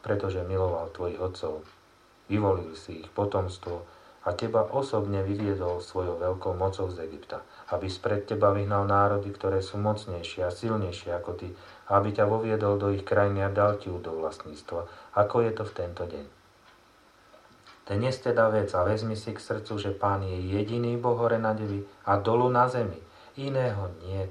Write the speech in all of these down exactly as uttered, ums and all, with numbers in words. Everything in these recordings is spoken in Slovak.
pretože miloval tvojich otcov. Vyvolil si ich potomstvo a teba osobne vyviedol svojou veľkou mocou z Egypta, aby spred teba vyhnal národy, ktoré sú mocnejšie a silnejšie ako ty, aby ťa voviedol do ich krajiny a dal ti ju do vlastníctva, ako je to v tento deň. Dnes teda vec a vezmi si k srdcu, že Pán je jediný Boh hore na nebi a dolu na zemi. Iného niet.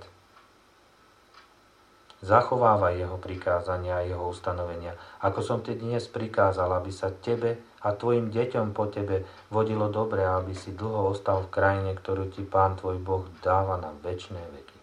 Zachovávaj jeho prikázania a jeho ustanovenia, ako som ti dnes prikázal, aby sa tebe a tvojim deťom po tebe vodilo dobre a aby si dlho ostal v krajine, ktorú ti Pán tvoj Boh dáva na večné veky.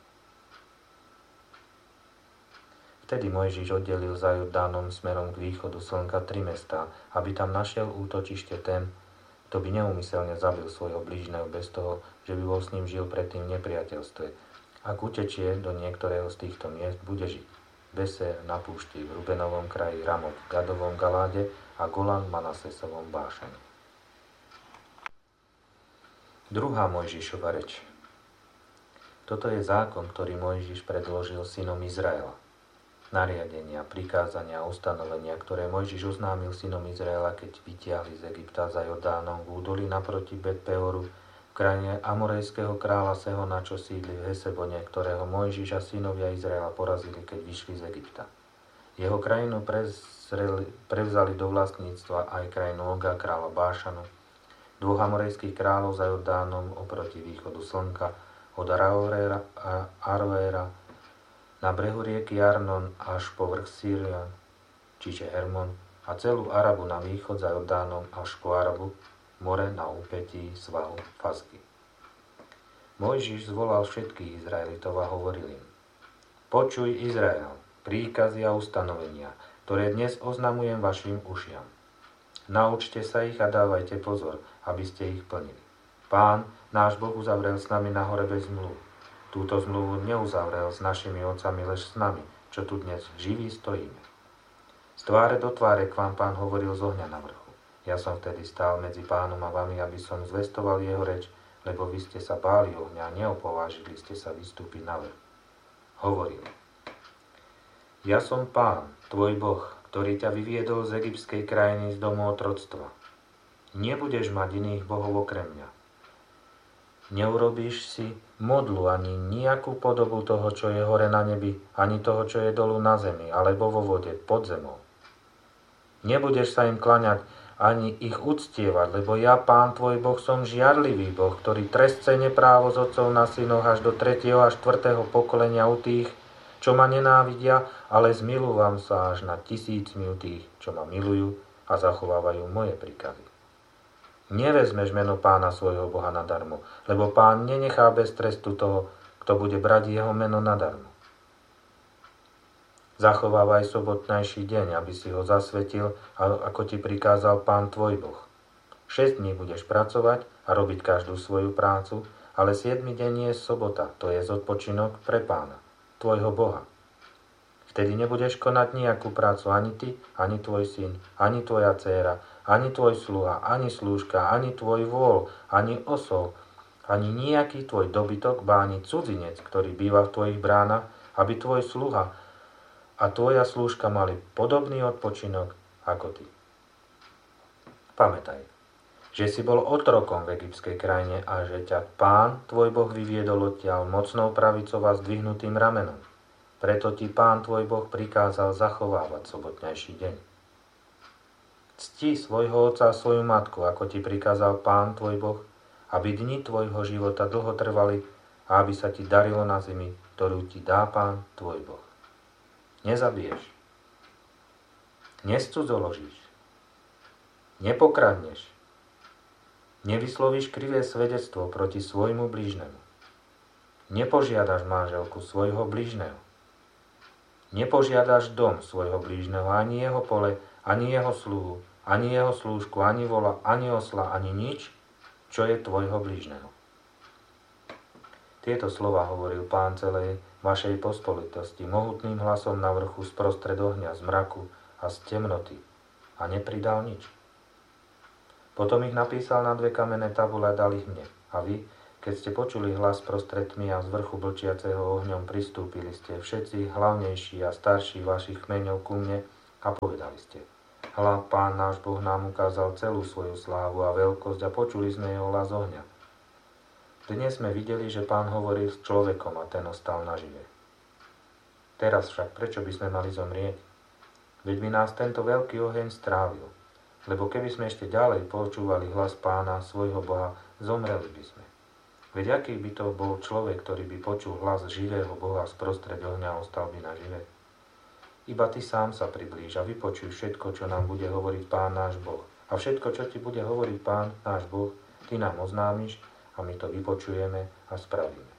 Vtedy Mojžiš oddelil za Jordánom smerom k východu slnka tri mestá, aby tam našiel útočište ten, kto by neúmyselne zabil svojho blížneho bez toho, že by bol s ním žil predtým v nepriateľstve. Ak utečie do niektorého z týchto miest, bude žiť. Beser na púšti, v Rubenovom kraji, Ramot, v Gadovom Galáde a Golan v Manasesovom Bášane. Druhá Mojžišova reč. Toto je zákon, ktorý Mojžiš predložil synom Izraela. Nariadenia, prikázania a ustanovenia, ktoré Mojžiš oznámil synom Izraela, keď vytiahli z Egypta za Jordánom v údolí naproti Bet Peoru, v krajine amorejského kráľa Sehona, čo sídli v Hesebone, ktorého Mojžiš a synovia Izraela porazili, keď vyšli z Egypta. Jeho krajinu prezreli, prevzali do vlastníctva aj krajinu Oga, kráľa Bášanu, dvoch amorejských kráľov za Jordánom oproti východu slnka, od Aroéra, Aroéra na brehu rieky Arnon až po vrch Sirion, čiže Hermon, a celú Arabu na východ za Jordánom až po Arabu, more na úpetí svahu Fasky. Mojžiš zvolal všetkých Izraelitov a hovoril im: Počuj, Izrael, príkazy a ustanovenia, ktoré dnes oznamujem vašim ušiam. Naučte sa ich a dávajte pozor, aby ste ich plnili. Pán, náš Boh, uzavrel s nami na hore bez zmluv. Túto zmluvu neuzavrel s našimi otcami, lež s nami, čo tu dnes živí stojíme. Z tváre do tváre k vám Pán hovoril z ohňa na vrchu. Ja som vtedy stál medzi Pánom a vami, aby som zvestoval jeho reč, lebo vy ste sa báli ohňa a neopovážili ste sa vystúpiť na vrch. Hovoril: Ja som Pán, tvoj Boh, ktorý ťa vyviedol z egyptskej krajiny z domu otroctva. Nebudeš mať iných bohov okrem mňa. Neurobíš si modlu ani nejakú podobu toho, čo je hore na nebi, ani toho, čo je dolu na zemi, alebo vo vode, pod zemou. Nebudeš sa im klaňať, ani ich uctievať, lebo ja, Pán tvoj Boh, som žiarlivý Boh, ktorý trestce neprávo z otcov na synoch až do tretieho a štvrtého pokolenia u tých, čo ma nenávidia, ale zmilúvam sa až na tisícmi u tých, čo ma milujú a zachovávajú moje príkazy. Nevezmeš meno Pána svojho Boha nadarmo, lebo Pán nenechá bez trestu toho, kto bude brať jeho meno nadarmo. Zachovávaj sobotnejší deň, aby si ho zasvetil, ako ti prikázal Pán tvoj Boh. Šesť dní budeš pracovať a robiť každú svoju prácu, ale siedmy deň je sobota, to je odpočinok pre Pána, tvojho Boha. Vtedy nebudeš konať nejakú prácu ani ty, ani tvoj syn, ani tvoja dcéra, ani tvoj sluha, ani slúžka, ani tvoj vôl, ani osol, ani nejaký tvoj dobytok, ba ani cudzinec, ktorý býva v tvojich bránach, aby tvoj sluha a tvoja slúžka mali podobný odpočinok ako ty. Pamätaj, že si bol otrokom v egyptskej krajine a že ťa Pán, tvoj Boh, vyviedol odtiaľ mocnou pravicou a zdvihnutým ramenom. Preto ti Pán tvoj Boh prikázal zachovávať sobotnejší deň. Cti svojho otca a svoju matku, ako ti prikázal Pán tvoj Boh, aby dni tvojho života dlho trvali a aby sa ti darilo na zemi, ktorú ti dá Pán tvoj Boh. Nezabiješ, nescudzoložíš, nepokradneš, nevyslovíš krivé svedectvo proti svojmu blížnemu, nepožiadaš manželku svojho blížneho, nepožiadaš dom svojho blížneho, ani jeho pole, ani jeho sluhu, ani jeho slúžku, ani vola, ani osla, ani nič, čo je tvojho blížneho. Tieto slova hovoril Pán celej vašej pospolitosti mohutným hlasom na vrchu sprostred ohňa, z mraku a z temnoty a nepridal nič. Potom ich napísal na dve kamenné tabule a dal ich mne. A vy, keď ste počuli hlas prostred tmy a z vrchu blčiaceho ohňom, pristúpili ste všetci hlavnejší a starší vašich kmeňov ku mne a povedali ste: Hľa, Pán náš Boh nám ukázal celú svoju slávu a veľkosť a počuli sme jeho hlas ohňa. Dnes sme videli, že Pán hovoril s človekom a ten ostal nažive. Teraz však prečo by sme mali zomrieť? Veď by nás tento veľký oheň strávil. Lebo keby sme ešte ďalej počúvali hlas Pána, svojho Boha, zomreli by sme. Veď aký by to bol človek, ktorý by počul hlas živého Boha sprostred ohňa a ostal by nažive? Iba ty sám sa priblíž a vypočuj všetko, čo nám bude hovoriť Pán náš Boh. A všetko, čo ti bude hovoriť Pán náš Boh, ty nám oznámiš a my to vypočujeme a spravíme.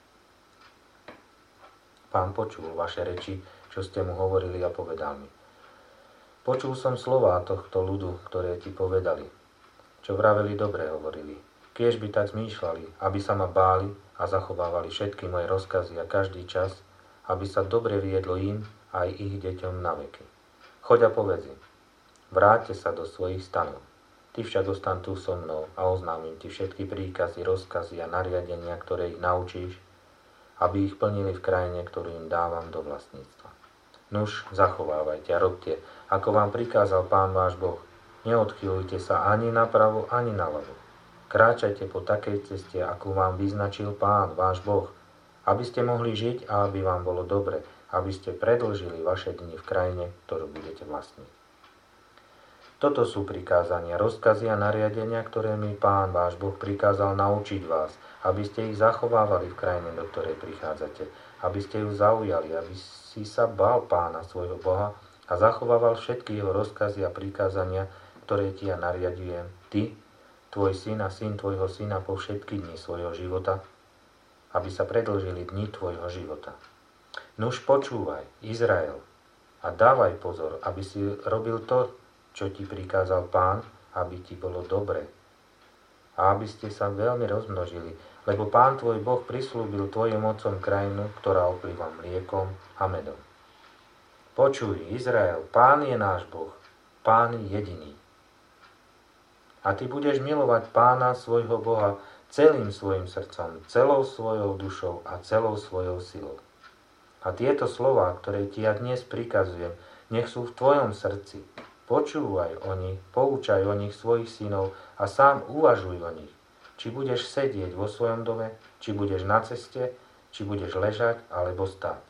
Pán počul vaše reči, čo ste mu hovorili a povedal mi. Počul som slová tohto ľudu, ktoré ti povedali. Čo vraveli, dobre hovorili. Kiež by tak zmýšľali, aby sa ma báli a zachovávali všetky moje rozkazy a každý čas, aby sa dobre viedlo im aj ich deťom na veky. Choď a povedz im, vráťte sa do svojich stanov. Ty však ostan tu so mnou a oznámim ti všetky príkazy, rozkazy a nariadenia, ktoré ich naučíš, aby ich plnili v krajine, ktorú im dávam do vlastníctva. Nuž, zachovávajte a robte, ako vám prikázal Pán váš Boh. Neodchýľujte sa ani napravo, ani naľavo. Kráčajte po takej ceste, ako vám vyznačil Pán váš Boh, aby ste mohli žiť a aby vám bolo dobre, aby ste predĺžili vaše dni v krajine, ktorú budete vlastniť. Toto sú prikázania, rozkazy a nariadenia, ktoré mi Pán váš Boh prikázal naučiť vás, aby ste ich zachovávali v krajine, do ktorej prichádzate, aby ste ju zaujali, aby si sa bál Pána svojho Boha a zachovával všetky jeho rozkazy a prikázania, ktoré ti ja nariadujem, ty, tvoj syn a syn tvojho syna po všetky dni svojho života, aby sa predĺžili dni tvojho života. Nuž počúvaj, Izrael, a dávaj pozor, aby si robil to, čo ti prikázal Pán, aby ti bolo dobre. A aby ste sa veľmi rozmnožili, lebo Pán tvoj Boh prislúbil tvojim otcom krajinu, ktorá oplýva mliekom a medom. Počuj, Izrael, Pán je náš Boh, Pán jediný. A ty budeš milovať Pána svojho Boha celým svojim srdcom, celou svojou dušou a celou svojou silou. A tieto slová, ktoré ti ja dnes prikazujem, nech sú v tvojom srdci. Počúvaj o nich, poučaj o nich svojich synov a sám uvažuj o nich. Či budeš sedieť vo svojom dome, či budeš na ceste, či budeš ležať alebo stáť.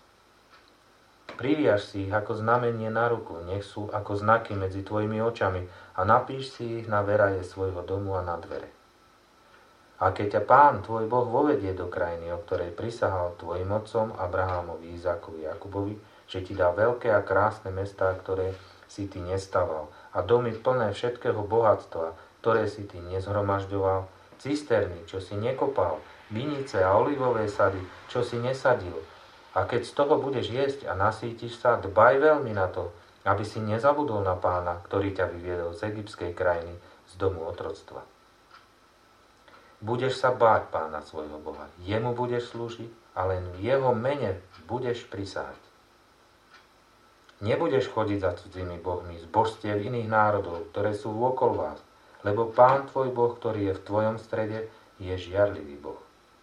Priviaž si ich ako znamenie na ruku, nech sú ako znaky medzi tvojimi očami a napíš si ich na veraje svojho domu a na dvere. A keď ťa Pán, tvoj Boh, vovedie do krajiny, o ktorej prisahal tvojim otcom Abrahámovi, Izákovi, Jakubovi, že ti dá veľké a krásne mestá, ktoré si ty nestaval, a domy plné všetkého bohatstva, ktoré si ty nezhromažďoval, cisterny, čo si nekopal, vinice a olivové sady, čo si nesadil. A keď z toho budeš jesť a nasítiš sa, dbaj veľmi na to, aby si nezabudol na Pána, ktorý ťa vyviedol z egyptskej krajiny, z domu otroctva. Budeš sa báť Pána svojho Boha, jemu budeš slúžiť a len v jeho mene budeš prisahať. Nebudeš chodiť za cudzými bohmi z božstiev iných národov, ktoré sú vôkol vás, lebo Pán tvoj Boh, ktorý je v tvojom strede, je žiarlivý Boh.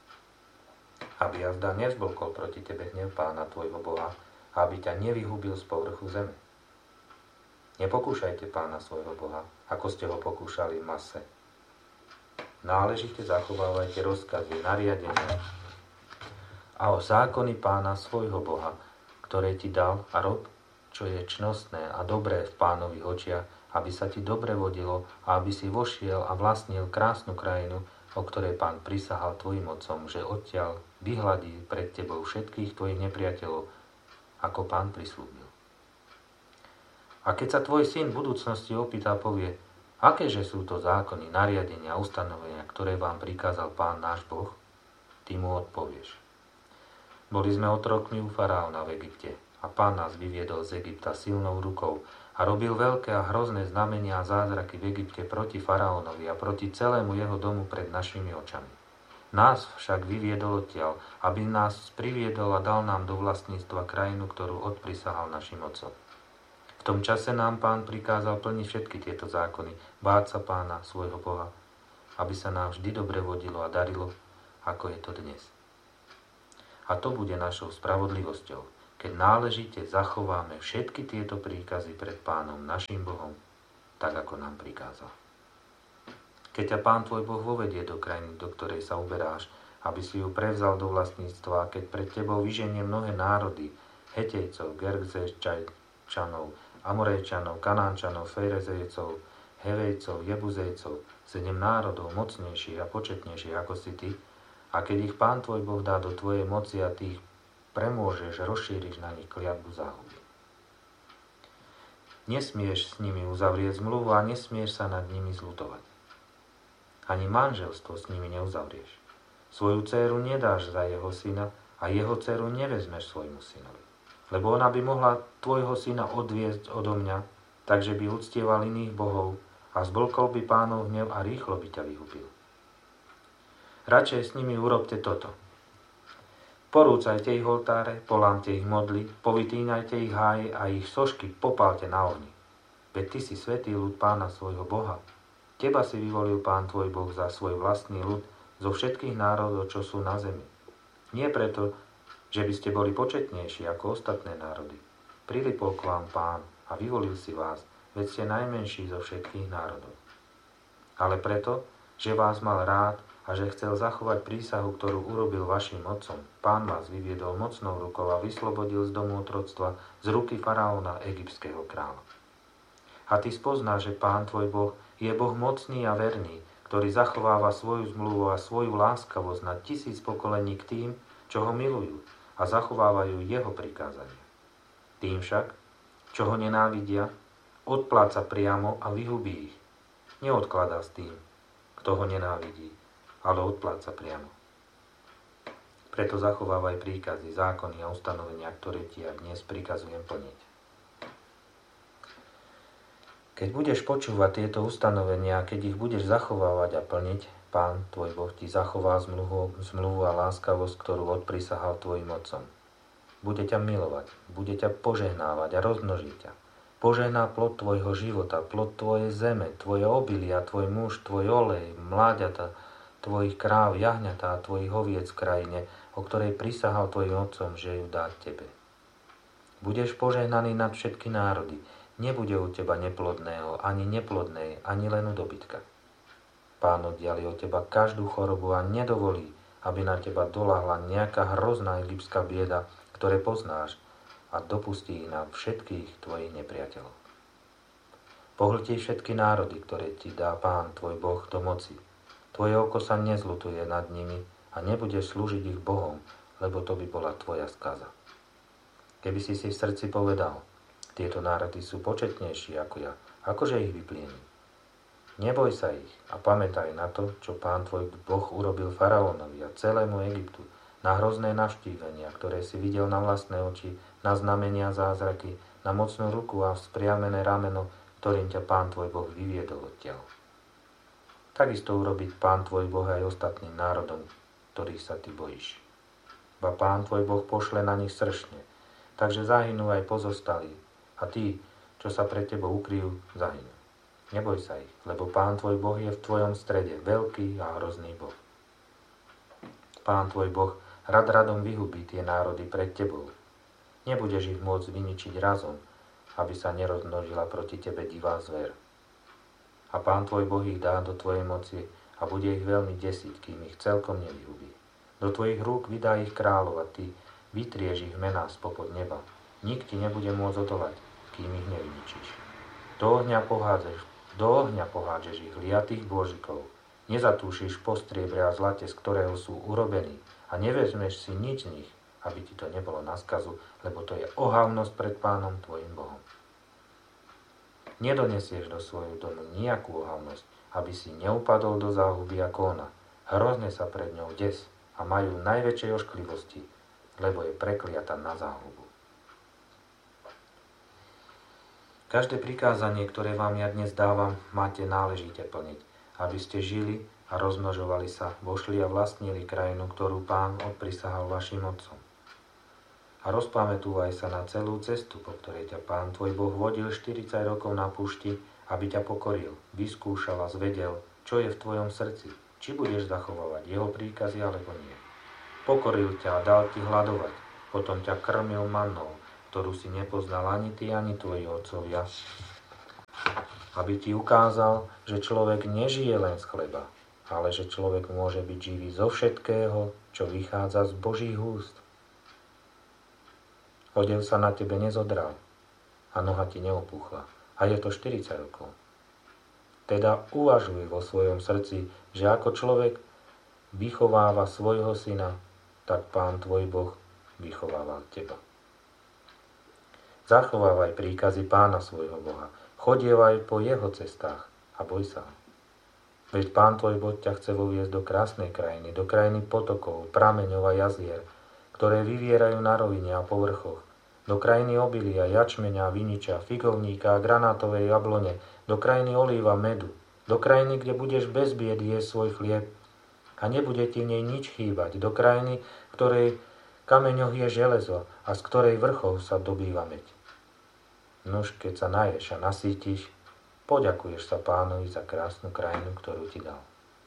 Aby jazda nezblkol proti tebe hnev Pána tvojho Boha, aby ťa nevyhubil z povrchu zeme. Nepokúšajte Pána svojho Boha, ako ste ho pokúšali v Mase. Náležite zachovávajte rozkazy, nariadenia a o zákony Pána svojho Boha, ktoré ti dal, a rob, čo je čnostné a dobré v Pánových očiach, aby sa ti dobre vodilo a aby si vošiel a vlastnil krásnu krajinu, o ktorej Pán prisahal tvojim otcom, že odtiaľ vyhladí pred tebou všetkých tvojich nepriateľov, ako Pán prislúbil. A keď sa tvoj syn v budúcnosti opýta, povie, akéže sú to zákony, nariadenia a ustanovenia, ktoré vám prikázal Pán náš Boh, ty mu odpovieš. Boli sme otrokmi u faraóna v Egypte a Pán nás vyviedol z Egypta silnou rukou a robil veľké a hrozné znamenia a zázraky v Egypte proti faraónovi a proti celému jeho domu pred našimi očami. Nás však vyviedol odtiaľ, aby nás priviedol a dal nám do vlastníctva krajinu, ktorú odprisahal našim otcom. V tom čase nám Pán prikázal plniť všetky tieto zákony, báť sa Pána, svojho Boha, aby sa nám vždy dobre vodilo a darilo, ako je to dnes. A to bude našou spravodlivosťou, keď náležite zachováme všetky tieto príkazy pred Pánom, našim Bohom, tak ako nám prikázal. Keď ťa Pán tvoj Boh vovedie do krajiny, do ktorej sa uberáš, aby si ju prevzal do vlastníctva, keď pred tebou vyženie mnohé národy, Hetejcov, Gergzečanov, Amorejčanov, Kanánčanov, Ferezejcov, Hevejcov, Jebuzejcov, sedem národov mocnejších a početnejších ako si ty, a keď ich Pán tvoj Boh dá do tvojej moci a ty ich premôžeš, rozšíriš na nich kliatbu záhuby. Nesmieš s nimi uzavrieť zmluvu a nesmieš sa nad nimi zľutovať. Ani manželstvo s nimi neuzavrieš. Svoju dcéru nedáš za jeho syna a jeho dcéru nevezmeš svojmu synovi. Lebo ona by mohla tvojho syna odviesť odo mňa, takže by uctieval iných bohov a zblkol by Pánov hnev a rýchlo by ťa vyhubil. Radšej s nimi urobte toto. Porúcajte ich oltáre, polámte ich modly, povytínajte ich háje a ich sošky popálte na ohni. Veď ty si svätý ľud Pána svojho Boha. Teba si vyvolil Pán tvoj Boh za svoj vlastný ľud zo všetkých národov, čo sú na zemi. Nie preto, že by ste boli početnejší ako ostatné národy. Prilipol k vám Pán a vyvolil si vás, veď ste najmenší zo všetkých národov. Ale preto, že vás mal rád a že chcel zachovať prísahu, ktorú urobil vašim otcom, Pán vás vyviedol mocnou rukou a vyslobodil z domu otroctva z ruky faraóna, egyptského kráľa. A ty spoznáš, že Pán tvoj Boh je Boh mocný a verný, ktorý zachováva svoju zmluvu a svoju láskavosť na tisíc pokolení k tým, čo ho milujú a zachovávajú jeho prikázania. Tým však, čo ho nenávidia, odpláca priamo a vyhubí ich. Neodkladá s tým, kto ho nenávidí, ale odpláca priamo. Preto zachovávaj príkazy, zákony a ustanovenia, ktoré ti ja dnes prikazujem plniť. Keď budeš počúvať tieto ustanovenia, keď ich budeš zachovávať a plniť, Pán tvoj Boh ti zachová zmluvu, zmluvu a láskavosť, ktorú odprisahal tvojim otcom. Bude ťa milovať, bude ťa požehnávať a rozmnožiť ťa. Požehná plod tvojho života, plod tvojej zeme, tvoje obilia, tvoj muž, tvoj olej, mláďata, tvojich kráv, jahňatá a tvojich oviec v krajine, o ktorej prisahal tvojim otcom, že ju dá tebe. Budeš požehnaný nad všetky národy. Nebude u teba neplodného, ani neplodnej, ani len u dobytka. Pán oddiali od teba každú chorobu a nedovolí, aby na teba doľahla nejaká hrozná egyptská bieda, ktoré poznáš, a dopustí ich na všetkých tvojich nepriateľov. Pohltí všetky národy, ktoré ti dá Pán tvoj Boh do moci. Tvoje oko sa nezľutuje nad nimi a nebudeš slúžiť ich bohom, lebo to by bola tvoja skaza. Keby si si v srdci povedal, tieto národy sú početnejší ako ja, akože ich vypliením. Neboj sa ich a pamätaj na to, čo Pán tvoj Boh urobil faraónovi a celému Egyptu, na hrozné navštívenia, ktoré si videl na vlastné oči, na znamenia zázraky, na mocnú ruku a vzpriamené rameno, ktorým ťa Pán tvoj Boh vyviedol odtiaľ. Takisto urobiť Pán tvoj Boh aj ostatným národom, ktorých sa ty bojíš. Ba Pán tvoj Boh pošle na nich sršne, takže zahynú aj pozostalí, a tí, čo sa pred tebou ukryjú, zahynú. Neboj sa ich, lebo Pán tvoj Boh je v tvojom strede, veľký a hrozný Boh. Pán tvoj Boh rad radom vyhubí tie národy pred tebou. Nebudeš ich môcť vyničiť razom, aby sa nerozmnožila proti tebe divá zver. A Pán tvoj Boh ich dá do tvojej moci a bude ich veľmi desiť, kým ich celkom nevyhubí. Do tvojich rúk vydá ich kráľov a ty vytrieš ich mená spopod neba. Nik ti nebude môcť odolať, kým ich nevyničíš. Do ohňa pohádžeš, do ohňa pohádžeš ich liatých božikov. Nezatúšiš po striebre a zlate, z ktorého sú urobení, a nevezmeš si nič z nich, aby ti to nebolo na skazu, lebo to je ohavnosť pred Pánom tvojim Bohom. Nedonesieš do svojho domu nejakú ohavnosť, aby si neupadol do záhuby ako ona. Hrozne sa pred ňou des a majú najväčšej ošklivosti, lebo je prekliata na záhubu. Každé prikázanie, ktoré vám ja dnes dávam, máte náležite plniť, aby ste žili a rozmnožovali sa, vošli a vlastnili krajinu, ktorú Pán odprisahal vašim otcom. A rozpamätúvaj sa na celú cestu, po ktorej ťa Pán tvoj Boh vodil štyridsať rokov na púšti, aby ťa pokoril, vyskúšal a zvedel, čo je v tvojom srdci, či budeš zachovávať jeho príkazy alebo nie. Pokoril ťa a dal ti hladovať, potom ťa krmil mannou, ktorú si nepoznal ani ty, ani tvoji otcovia. aby ti ukázal, že človek nežije len z chleba, ale že človek môže byť živý zo všetkého, čo vychádza z Božích úst. Odev sa na tebe nezodral a noha ti neopúchla. A je to štyridsať rokov. Teda uvažuj vo svojom srdci, že ako človek vychováva svojho syna, tak Pán tvoj Boh vychováva teba. Zachovávaj príkazy Pána svojho Boha. Chodievaj po jeho cestách a boj sa ho. Veď Pán tvoj Boh ťa chce voviesť do krásnej krajiny, do krajiny potokov, prameňov a jazier, ktoré vyvierajú na rovine a povrchoch, do krajiny obilia, jačmeňa, viniča, figovníka a granátovej jablone, do krajiny olíva, medu, do krajiny, kde budeš bez biedy jesť svoj chlieb a nebude ti v nej nič chýbať, do krajiny, v ktorej kameňoch je železo a z ktorej vrchov sa dobýva meď. Nuž, keď sa naješ a nasítiš, poďakuješ sa Pánovi za krásnu krajinu, ktorú ti dal.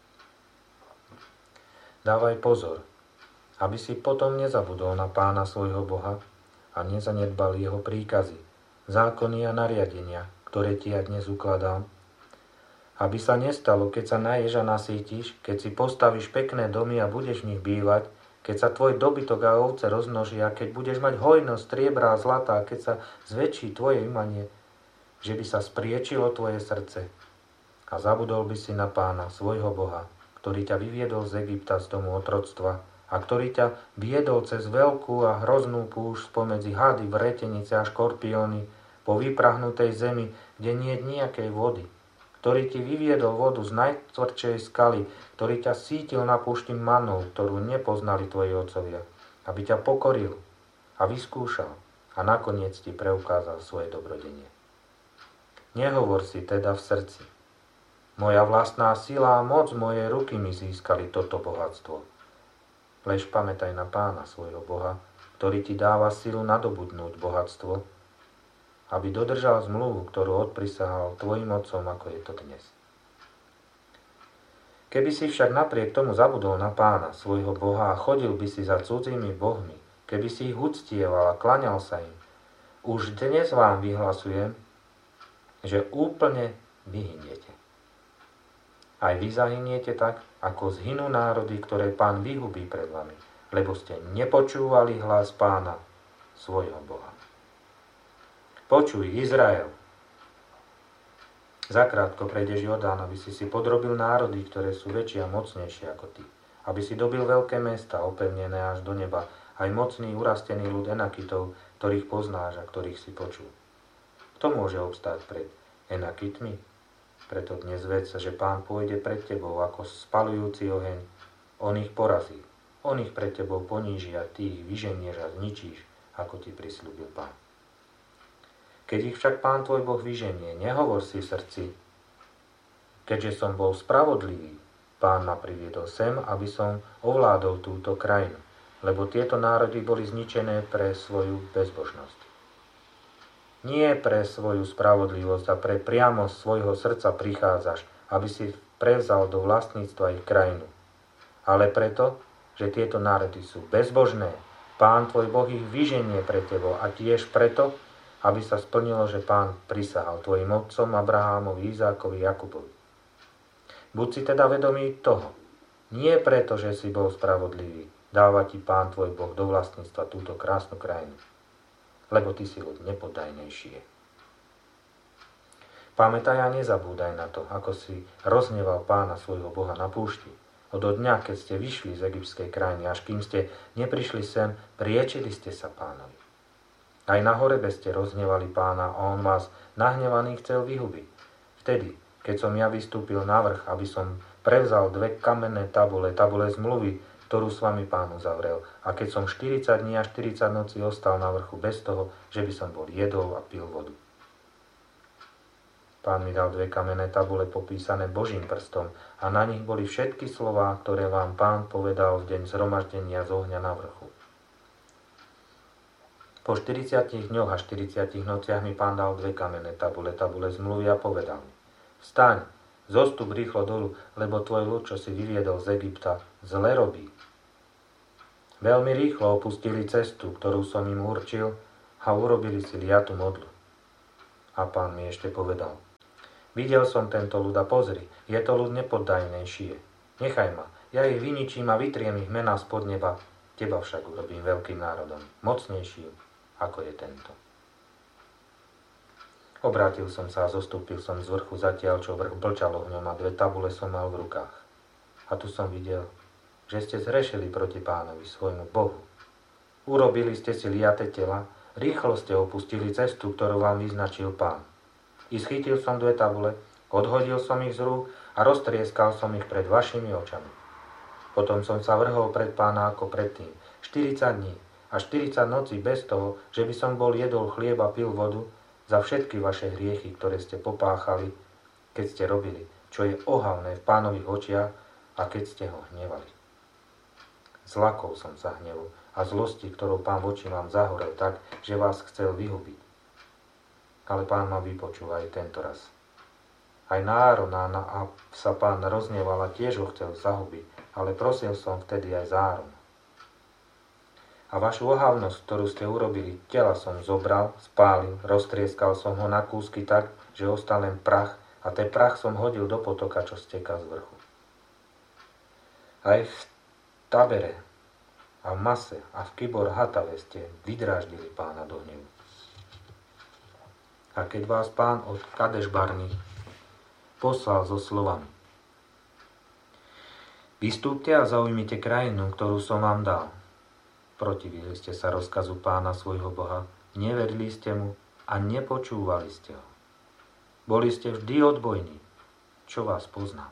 Dávaj pozor, aby si potom nezabudol na Pána svojho Boha a nezanedbal jeho príkazy, zákony a nariadenia, ktoré ti ja dnes ukladám, aby sa nestalo, keď sa naješ a nasítiš, keď si postavíš pekné domy a budeš v nich bývať, keď sa tvoj dobytok a ovce rozmnožia, keď budeš mať hojnosť striebra a zlata, keď sa zväčší tvoje imanie, že by sa spriečilo tvoje srdce a zabudol by si na Pána, svojho Boha, ktorý ťa vyviedol z Egypta, z domu otroctva a ktorý ťa viedol cez veľkú a hroznú púšť spomedzi hady, vretenice a škorpióny po vyprahnutej zemi, kde nie je nejakej vody, ktorý ti vyviedol vodu z najtvrdšej skaly, ktorý ťa sítil na púšti manou, ktorú nepoznali tvoji otcovia, aby ťa pokoril a vyskúšal a nakoniec ti preukázal svoje dobrodenie. Nehovor si teda v srdci: moja vlastná sila a moc mojej ruky mi získali toto bohatstvo. Lež pamätaj na Pána svojho Boha, ktorý ti dáva silu nadobudnúť bohatstvo, aby dodržal zmluvu, ktorú odprisahal tvojim otcom, ako je to dnes. Keby si však napriek tomu zabudol na Pána, svojho Boha, a chodil by si za cudzými bohmi, keby si ich uctieval a klaňal sa im, už dnes vám vyhlasujem, že úplne vyhyniete. Aj vy zahyniete tak, ako zhynú národy, ktoré Pán vyhubí pred vami, lebo ste nepočúvali hlas Pána, svojho Boha. Počuj, Izrael, zakrátko prejdeš Jordán, aby si si podrobil národy, ktoré sú väčšie a mocnejšie ako ty. Aby si dobil veľké mesta, opevnené až do neba, aj mocný, urastený ľud Enakitov, ktorých poznáš a ktorých si počul. Kto môže obstáť pred Enakitmi? Preto dnes vedz, že Pán pôjde pred tebou ako spalujúci oheň. On ich porazí, on ich pred tebou poníži a ty ich vyženieš a zničíš, ako ti prisľúbil Pán. Keď ich však Pán tvoj Boh vyženie, nehovor si v srdci: keďže som bol spravodlivý, Pán ma priviedol sem, aby som ovládol túto krajinu, lebo tieto národy boli zničené pre svoju bezbožnosť. Nie pre svoju spravodlivosť a pre priamosť svojho srdca prichádzaš, aby si prevzal do vlastníctva ich krajinu, ale preto, že tieto národy sú bezbožné, Pán tvoj Boh ich vyženie pre tebou, a tiež preto, aby sa splnilo, že Pán prisahal tvojim otcom Abrahámovi, Izákovi, Jakubovi. Buď si teda vedomý toho, nie preto, že si bol spravodlivý, dáva ti Pán tvoj Boh do vlastníctva túto krásnu krajinu, lebo ty si ľud nepoddajnejšie. Pamätaj a nezabúdaj na to, ako si rozneval Pána svojho Boha na púšti. Od dňa, keď ste vyšli z egyptskej krajiny, až kým ste neprišli sem, priečili ste sa Pánovi. Aj na Horebe ste roznevali Pána a on vás nahnevaný chcel vyhubiť. Vtedy, keď som ja vystúpil na vrch, aby som prevzal dve kamenné tabule, tabule zmluvy, ktorú s vami Pán uzavrel, a keď som štyridsať dní a štyridsať nocí ostal na vrchu bez toho, že by som bol jedol a pil vodu. Pán mi dal dve kamenné tabule popísané Božím prstom a na nich boli všetky slová, ktoré vám Pán povedal v deň zhromaždenia z ohňa na vrchu. Po štyridsiatich dňoch a štyridsiatich nociach mi Pán dal dve kamenné tabule, tabule zmluvy a povedal mi: vstaň, zostup rýchlo dolu, lebo tvoj ľud, čo si vyviedol z Egypta, zle robí. Veľmi rýchlo opustili cestu, ktorú som im určil, a urobili si liatu modlu. A Pán mi ešte povedal: Videl som tento ľud a pozri, je to ľud nepoddajnejšie. Nechaj ma, ja ich vyničím a vytriem ich mená spod neba, teba však urobím veľkým národom, mocnejším, ako je tento. Obrátil som sa a zostúpil som z vrchu zatiaľ, čo vrch blčal ohňom a dve tabule som mal v rukách. A tu som videl, že ste zhrešili proti Pánovi, svojmu Bohu. Urobili ste si liaté tela, rýchlo ste opustili cestu, ktorú vám vyznačil Pán. I schytil som dve tabule, odhodil som ich z rúk a roztrieskal som ich pred vašimi očami. Potom som sa vrhol pred Pána ako predtým, štyridsať dní a štyridsať nocí bez toho, že by som bol jedol chlieb a pil vodu, za všetky vaše hriechy, ktoré ste popáchali, keď ste robili, čo je ohavné v Pánových očiach a keď ste ho hnevali. Zlakol som sa hnevu a zlosti, ktorou Pán voči vám zahorel tak, že vás chcel vyhubiť. Ale Pán ma vypočul aj tento raz. Aj na Árona sa Pán rozhneval a tiež ho chcel zahubiť, ale prosil som vtedy aj za Árona. A vašu ohavnosť, ktorú ste urobili, tela som zobral, spálil, roztrieskal som ho na kúsky tak, že ostal len prach a ten prach som hodil do potoka, čo steká z vrchu. Aj v Tabere a v Mase a v Kibor Hatave ste vydráždili Pána do hnevu. A keď vás Pán od Kadeš Barny poslal so slovami: Vystúpte a zaujmite krajinu, ktorú som vám dal. Protivili ste sa rozkazu Pána svojho Boha, neverili ste mu a nepočúvali ste ho. Boli ste vždy odbojní, čo vás pozná.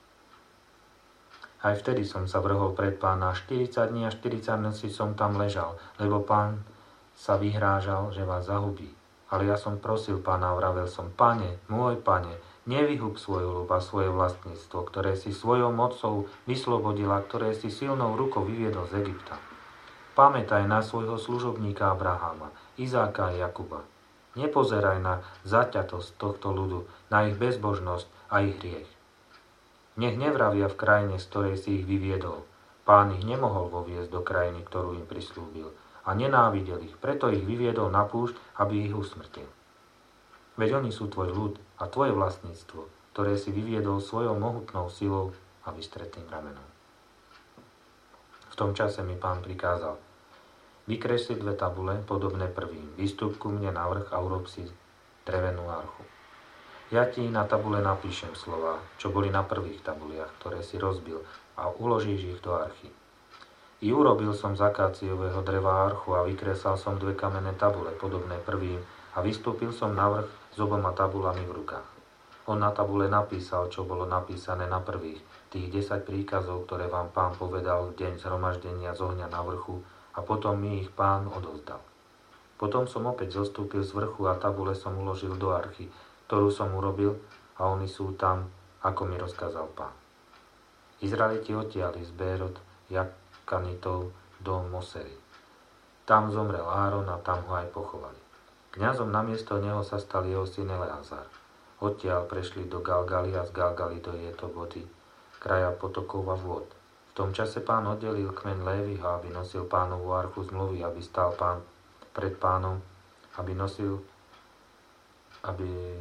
Aj vtedy som sa vrhol pred Pána, štyridsať dní a štyridsať nocí som tam ležal, lebo Pán sa vyhrážal, že vás zahubí. Ale ja som prosil Pána a vravel som: Pane, môj Pane, nevyhub svoju ľub a svoje vlastníctvo, ktoré si svojou mocou vyslobodila, ktoré si silnou rukou vyviedol z Egypta. Pamätaj na svojho služobníka Abraháma, Izáka a Jakuba. Nepozeraj na zaťatosť tohto ľudu, na ich bezbožnosť a ich hriech. Nech nevravia v krajine, z ktorej si ich vyviedol. Pán ich nemohol voviesť do krajiny, ktorú im prislúbil, a nenávidel ich, preto ich vyviedol na púšť, aby ich usmrtil. Veď oni sú tvoj ľud a tvoje vlastníctvo, ktoré si vyviedol svojou mohutnou silou a vystretným ramenom. V tom čase mi Pán prikázal: Vykresli dve tabule, podobné prvým. Vystúp ku mne na vrch a urob si drevenú archu. Ja ti na tabule napíšem slova, čo boli na prvých tabuliach, ktoré si rozbil, a uložíš ich do archy. I urobil som z akáciového dreva archu a vykresal som dve kamenné tabule, podobné prvým, a vystúpil som na vrch s oboma tabulami v rukách. On na tabule napísal, čo bolo napísané na prvých, tých desať príkazov, ktoré vám Pán povedal v deň zhromaždenia z ohňa na vrchu, a potom mi ich Pán odovzdal. Potom som opäť zostúpil z vrchu a tabule som uložil do archy, ktorú som urobil, a oni sú tam, ako mi rozkázal Pán. Izraeliti odtiahli z Bérot Jakanitov do Mosery. Tam zomrel Áron a tam ho aj pochovali. Kňazom namiesto neho sa stal jeho syn Eleazar. Odtiaľ prešli do Galgali a z Galgali do Jetoboty, kraja potokov a vôd. V tom čase Pán oddelil kmeň Léviho, aby nosil Pánovu archu zmluvy, aby stál Pán pred Pánom, aby nosil, aby...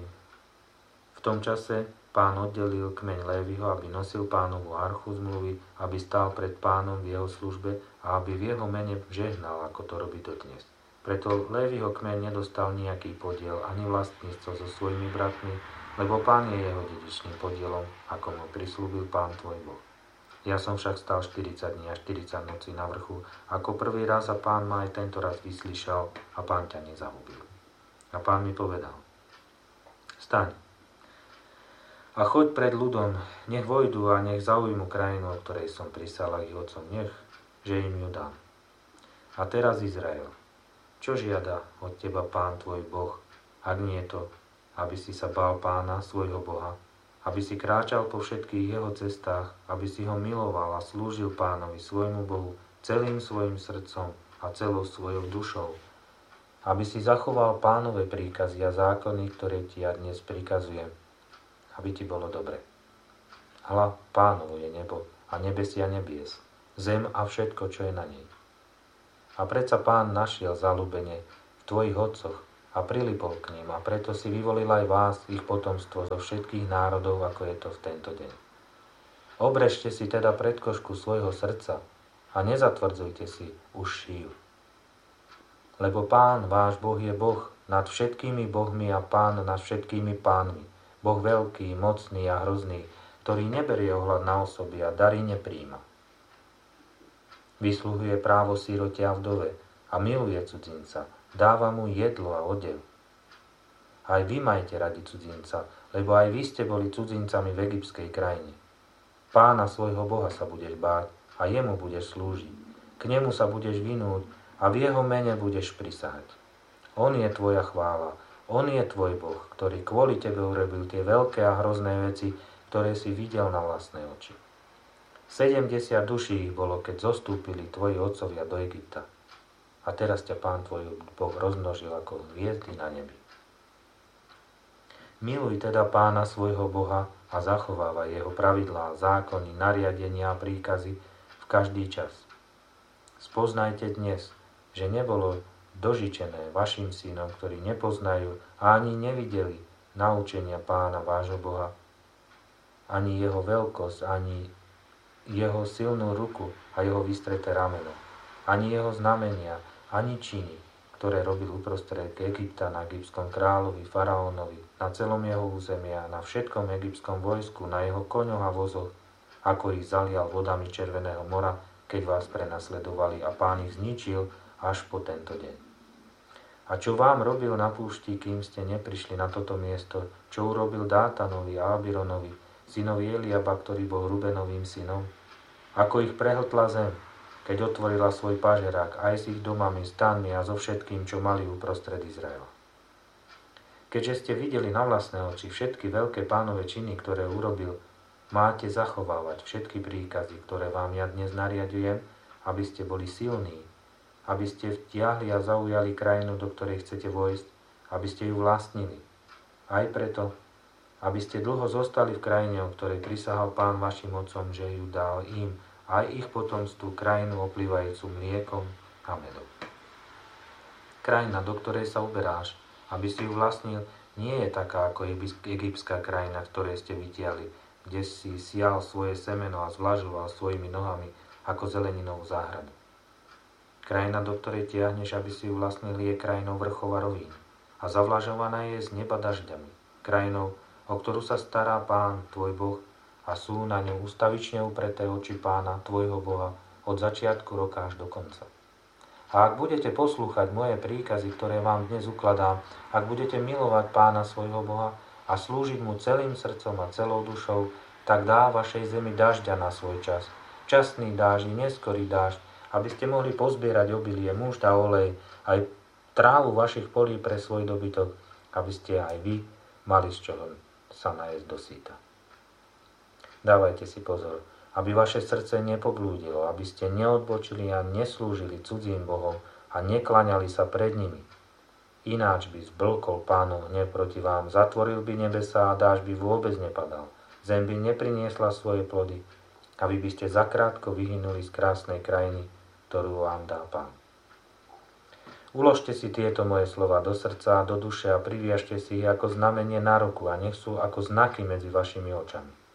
V tom čase Pán oddelil kmeň Léviho, aby nosil Pánovu archu zmluvy, aby stál pred Pánom v jeho službe a aby v jeho mene žehnal, ako to robí dodnes. Preto Léviho kmeň nedostal nejaký podiel, ani vlastníctvo so svojimi bratmi, lebo Pán je jeho dedičným podielom, ako mu prislúbil Pán tvoj Boh. Ja som však stal štyridsať dní a štyridsať nocí na vrchu, ako prvý raz, a Pán ma aj tento raz vyslyšal a Pán ťa nezahubil. A Pán mi povedal: Staň a choď pred ľudom, nech vojdu a nech zaujmu krajinu, o ktorej som prisal ich otcom, nech, že im ju dám. A teraz Izrael, čo žiada od teba Pán tvoj Boh, ak nie to, aby si sa bál Pána svojho Boha, aby si kráčal po všetkých jeho cestách, aby si ho miloval a slúžil Pánovi svojmu Bohu celým svojim srdcom a celou svojou dušou, aby si zachoval Pánove príkazy a zákony, ktoré ti ja dnes prikazujem, aby ti bolo dobre. Hľa, Pánovo je nebo a nebesia nebies, zem a všetko, čo je na nej. A predsa Pán našiel zaľúbenie v tvojich otcoch, a prilipol k ním a preto si vyvolil aj vás, ich potomstvo zo všetkých národov, ako je to v tento deň. Obrežte si teda predkošku svojho srdca a nezatvrdzujte si už šíju. Lebo Pán, váš Boh, je Boh nad všetkými bohmi a Pán nad všetkými pánmi, Boh veľký, mocný a hrozný, ktorý neberie ohľad na osoby a dary nepríjma. Vysluhuje právo sirote a vdove a miluje cudzinca, dáva mu jedlo a odev. Aj vy majte radi cudzinca, lebo aj vy ste boli cudzincami v egyptskej krajine. Pána svojho Boha sa budeš báť a jemu budeš slúžiť. K nemu sa budeš vinúť a v jeho mene budeš prisahať. On je tvoja chvála, on je tvoj Boh, ktorý kvôli tebe urobil tie veľké a hrozné veci, ktoré si videl na vlastné oči. Sedemdesiat duší ich bolo, keď zostúpili tvoji otcovia do Egypta. A teraz ťa Pán tvoj Boh rozmnožil ako hviezdy na nebi. Miluj teda Pána svojho Boha a zachovávaj jeho pravidlá, zákony, nariadenia a príkazy v každý čas. Spoznajte dnes, že nebolo dožičené vašim synom, ktorí nepoznajú a ani nevideli naučenia Pána vášho Boha, ani jeho veľkosť, ani jeho silnú ruku a jeho vystreté rameno, ani jeho znamenia, ani činy, ktoré robil uprostred Egypta na egyptskom kráľovi, faraónovi, na celom jeho území a na všetkom egyptskom vojsku, na jeho koňoch a vozoch, ako ich zalial vodami Červeného mora, keď vás prenasledovali a Pán ich zničil až po tento deň. A čo vám robil na púšti, kým ste neprišli na toto miesto, čo urobil Dátanovi a Abironovi, synovi Eliaba, ktorý bol Rubenovým synom, ako ich prehltla zem, keď otvorila svoj pažerák aj s ich domami, stanmi a so všetkým, čo mali uprostred Izraela. Keďže ste videli na vlastné oči všetky veľké Pánove činy, ktoré urobil, máte zachovávať všetky príkazy, ktoré vám ja dnes nariadujem, aby ste boli silní, aby ste vtiahli a zaujali krajinu, do ktorej chcete vojsť, aby ste ju vlastnili. Aj preto, aby ste dlho zostali v krajine, o ktorej prisahal Pán vašim otcom, že ju dal im, aj ich potomstvu, krajinu oplývajúcu mliekom a medom. Krajina, do ktorej sa uberáš, aby si ju vlastnil, nie je taká ako egyptská krajina, v ktorej ste vytiali, kde si sial svoje semeno a zvlažoval svojimi nohami ako zeleninovú záhradu. Krajina, do ktorej tiahneš, aby si ju vlastnil, je krajinou vrchov a rovín a zavlažovaná je z neba dažďami. Krajinou, o ktorú sa stará Pán, tvoj Boh, a sú na ňu ustavične upreté oči Pána, tvojho Boha, od začiatku roka až do konca. A ak budete poslúchať moje príkazy, ktoré vám dnes ukladám, ak budete milovať Pána svojho Boha a slúžiť mu celým srdcom a celou dušou, tak dá vašej zemi dažďa na svoj čas. Časný dážď, neskorý dážď, aby ste mohli pozbierať obilie, múšt a olej, aj trávu vašich polí pre svoj dobytok, aby ste aj vy mali z čoho sa najesť do síta. Dávajte si pozor, aby vaše srdce nepoblúdilo, aby ste neodbočili a neslúžili cudzím bohom a nekláňali sa pred nimi. Ináč by zblkol Pánov hnev proti vám, zatvoril by nebesá a dážď by vôbec nepadal. Zem by nepriniesla svoje plody a vy by ste zakrátko vyhynuli z krásnej krajiny, ktorú vám dá Pán. Uložte si tieto moje slova do srdca a do duše a priviažte si ich ako znamenie na ruku a nech sú ako znaky medzi vašimi očami.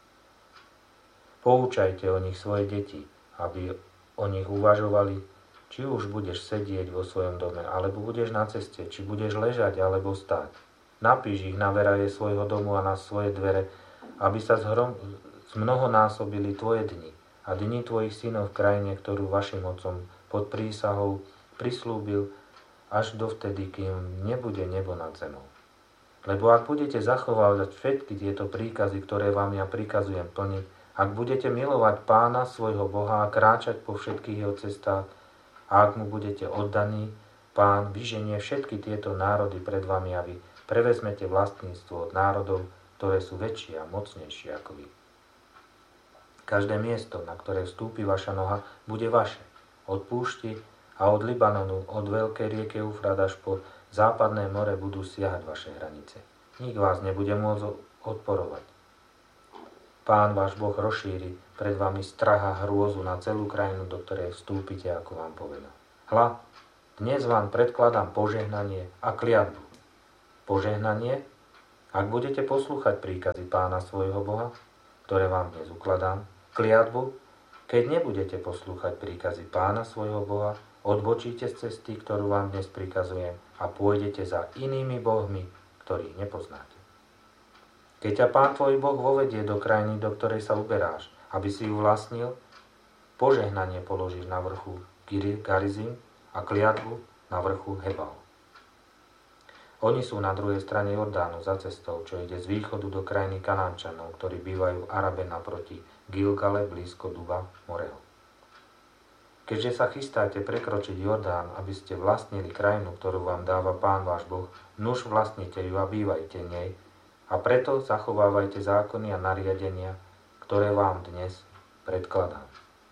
Poučajte o nich svoje deti, aby o nich uvažovali, či už budeš sedieť vo svojom dome, alebo budeš na ceste, či budeš ležať, alebo stáť. Napíš ich na veraje svojho domu a na svoje dvere, aby sa zhrom, zmnohonásobili tvoje dni a dni tvojich synov v krajine, ktorú vašim otcom pod prísahou prislúbil, až dovtedy, kým nebude nebo nad zemou. Lebo ak budete zachovávať všetky tieto príkazy, ktoré vám ja prikazujem plniť, ak budete milovať Pána svojho Boha a kráčať po všetkých jeho cestách, a ak mu budete oddaní, Pán vyženie všetky tieto národy pred vami a vy prevezmete vlastníctvo od národov, ktoré sú väčšie a mocnejšie ako vy. Každé miesto, na ktoré vstúpi vaša noha, bude vaše. Od púšti a od Libanonu, od veľkej rieke Eufrat až po západné more budú siahať vaše hranice. Nik vás nebude môcť odporovať. Pán váš Boh rozšíri pred vami strach a hrôzu na celú krajinu, do ktorej vstúpite, ako vám povedal. Hľa, dnes vám predkladám požehnanie a kliatbu. Požehnanie, ak budete poslúchať príkazy Pána svojho Boha, ktoré vám dnes ukladám. Kliatbu, keď nebudete poslúchať príkazy Pána svojho Boha, odbočíte z cesty, ktorú vám dnes prikazujem a pôjdete za inými bohmi, ktorých nepoznáte. Keď ťa Pán tvoj Boh vovedie do krajiny, do ktorej sa uberáš, aby si ju vlastnil, požehnanie položíš na vrchu Garizim a kliatbu na vrchu Hebal. Oni sú na druhej strane Jordánu za cestou, čo ide z východu do krajiny Kanánčanov, ktorí bývajú v Arabe naproti Gilgale blízko Duba Moreho. Keďže sa chystáte prekročiť Jordán, aby ste vlastnili krajinu, ktorú vám dáva Pán váš Boh, nuž vlastnite ju a bývajte v nej, a preto zachovávajte zákony a nariadenia, ktoré vám dnes predkladám.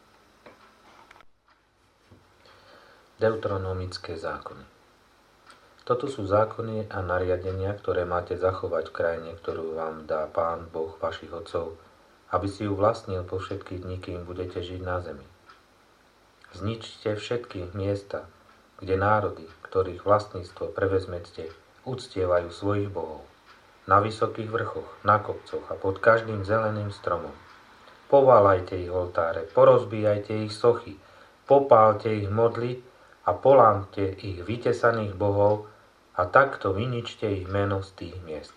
Deuteronomické zákony. Toto sú zákony a nariadenia, ktoré máte zachovať v krajine, ktorú vám dá Pán Boh vašich otcov, aby si ju vlastnil po všetky dni, kým budete žiť na zemi. Zničte všetky miesta, kde národy, ktorých vlastníctvo prevezmete, uctievajú svojich bohov. Na vysokých vrchoch, na kopcoch a pod každým zeleným stromom. Poválajte ich oltáre, porozbíjajte ich sochy, popálte ich modly a polámte ich vytesaných bohov, a takto vyničte ich meno z tých miest.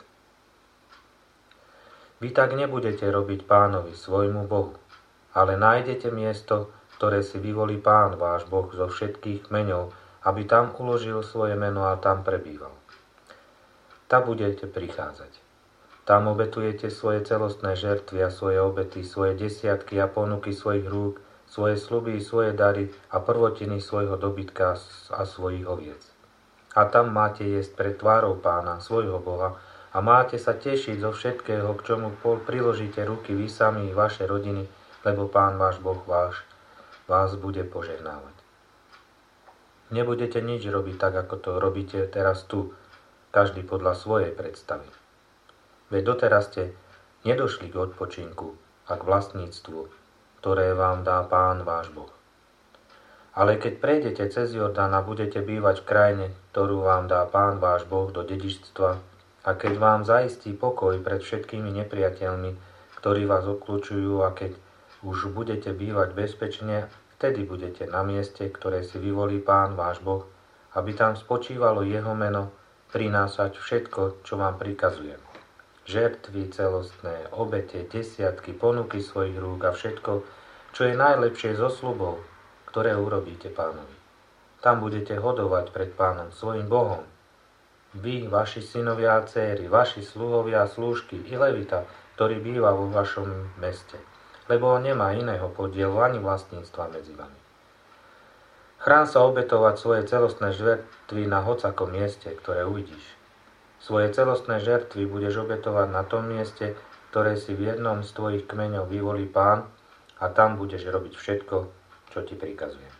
Vy tak nebudete robiť Pánovi, svojmu Bohu, ale nájdete miesto, ktoré si vyvolí Pán váš Boh zo všetkých kmeňov, aby tam uložil svoje meno a tam prebýval. Tam budete prichádzať. Tam obetujete svoje celostné žertvy a svoje obety, svoje desiatky a ponuky svojich rúk, svoje sľuby, svoje dary a prvotiny svojho dobytka a svojich oviec. A tam máte jesť pred tvárou Pána, svojho Boha, a máte sa tešiť zo všetkého, k čomu priložíte ruky vy sami, vaše rodiny, lebo Pán váš Boh váš vás bude požehnávať. Nebudete nič robiť tak, ako to robíte teraz tu, každý podľa svojej predstavy. Veď doteraz ste nedošli k odpočinku a k vlastníctvu, ktoré vám dá Pán váš Boh. Ale keď prejdete cez Jordán a budete bývať v krajine, ktorú vám dá Pán váš Boh do dedičstva, a keď vám zaistí pokoj pred všetkými nepriateľmi, ktorí vás obklúčujú, a keď už budete bývať bezpečne, vtedy budete na mieste, ktoré si vyvolí Pán váš Boh, aby tam spočívalo jeho meno, prinášať všetko, čo vám prikazujem. Žertvy celostné, obete, desiatky, ponuky svojich rúk a všetko, čo je najlepšie zo sľubov, ktoré urobíte Pánovi. Tam budete hodovať pred Pánom, svojim Bohom. Vy, vaši synovia a céry, vaši sluhovia a slúžky i levita, ktorý býva vo vašom meste, lebo on nemá iného podielu ani vlastníctva medzi vami. Chrán sa obetovať svoje celostné žertvy na hocakom mieste, ktoré uvidíš. Svoje celostné žertvy budeš obetovať na tom mieste, ktoré si v jednom z tvojich kmeňov vyvolí Pán, a tam budeš robiť všetko, čo ti prikazujem.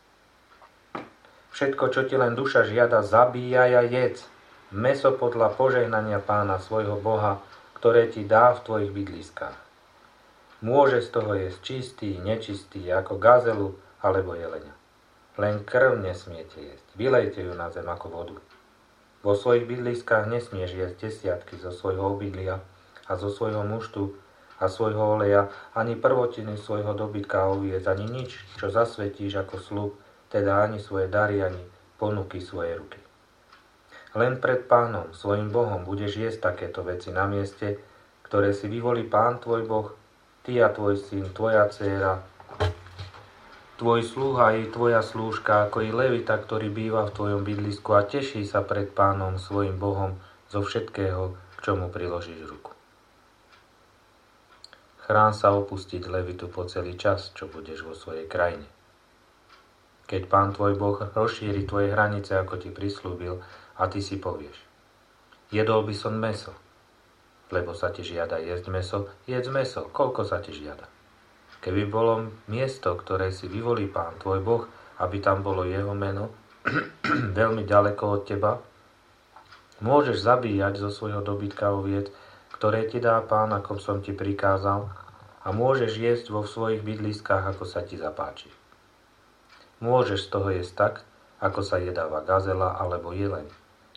Všetko, čo ti len duša žiada, zabíjaj a jedz. Mäso podľa požehnania Pána svojho Boha, ktoré ti dá v tvojich bydliskách. Môže z toho jesť čistý, nečistý, ako gazelu alebo jelenia. Len krv nesmiete jesť. Vylejte ju na zem ako vodu. Vo svojich bydliskách nesmieš jesť desiatky zo svojho obydlia a zo svojho muštu a svojho oleja, ani prvotiny svojho dobytka a oviec, ani nič, čo zasvetíš ako sľub, teda ani svoje dary, ani ponuky svojej ruky. Len pred Pánom, svojim Bohom, budeš jesť takéto veci na mieste, ktoré si vyvolí Pán tvoj Boh, ty a tvoj syn, tvoja dcéra, tvoj sluha i tvoja slúžka, ako i levita, ktorý býva v tvojom bydlisku, a teší sa pred Pánom, svojim Bohom, zo všetkého, k čomu priložíš ruku. Chrán sa opustiť levitu po celý čas, čo budeš vo svojej krajine. Keď Pán tvoj Boh rozšíri tvoje hranice, ako ti prislúbil, a ty si povieš: jedol by som mäso, lebo sa ti žiada jesť mäso, jedz mäso, koľko sa ti žiada. Keby bolo miesto, ktoré si vyvolí Pán tvoj Boh, aby tam bolo jeho meno, veľmi ďaleko od teba, môžeš zabíjať zo svojho dobytka oviec, ktoré ti dá Pán, ako som ti prikázal, a môžeš jesť vo svojich bydliskách, ako sa ti zapáči. Môžeš z toho jesť tak, ako sa jedáva gazela alebo jeleň.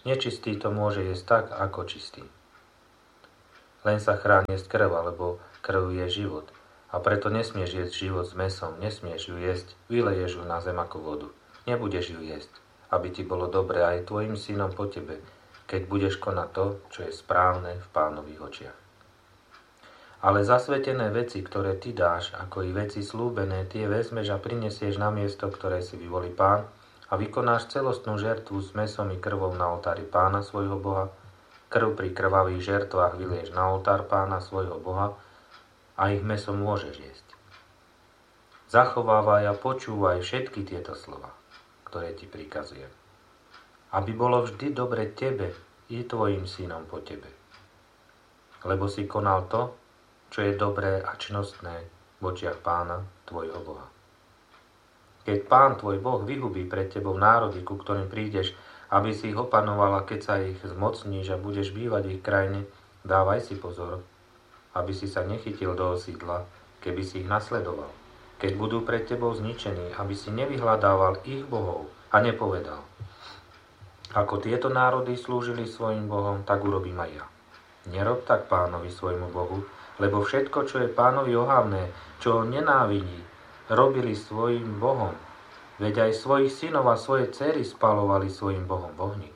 Nečistý to môže jesť tak, ako čistý. Len sa chráň jesť krv, alebo krv je život. A preto nesmieš jesť život s mesom, nesmieš ju jesť, vyleješ ju na zem ako vodu. Nebudeš ju jesť, aby ti bolo dobre aj tvojim synom po tebe, keď budeš konať to, čo je správne v Pánových očiach. Ale zasvetené veci, ktoré ty dáš, ako i veci slúbené, tie vezmeš a prinesieš na miesto, ktoré si vyvolí Pán, a vykonáš celostnú žertvu s mesom i krvou na oltári Pána svojho Boha. Krv pri krvavých žertvách vylieš na oltár Pána svojho Boha a ich meso môžeš jesť. Zachovávaj a počúvaj všetky tieto slova, ktoré ti prikazujem, aby bolo vždy dobre tebe i tvojim synom po tebe. Lebo si konal to, čo je dobré a čnostné v očiach Pána tvojho Boha. Keď Pán tvoj Boh vyhubí pred tebou národy, ku ktorým prídeš, aby si ich opanoval, a keď sa ich zmocníš a budeš bývať v ich krajine, dávaj si pozor, aby si sa nechytil do osídla, keby si ich nasledoval. Keď budú pred tebou zničení, aby si nevyhľadával ich bohov a nepovedal: ako tieto národy slúžili svojim bohom, tak urobím aj ja. Nerob tak Pánovi svojmu Bohu, lebo všetko, čo je Pánovi ohavné, čo ho nenávidí, robili svojim bohom. Veď aj svojich synov a svoje dcery spalovali svojim bohom v ohni.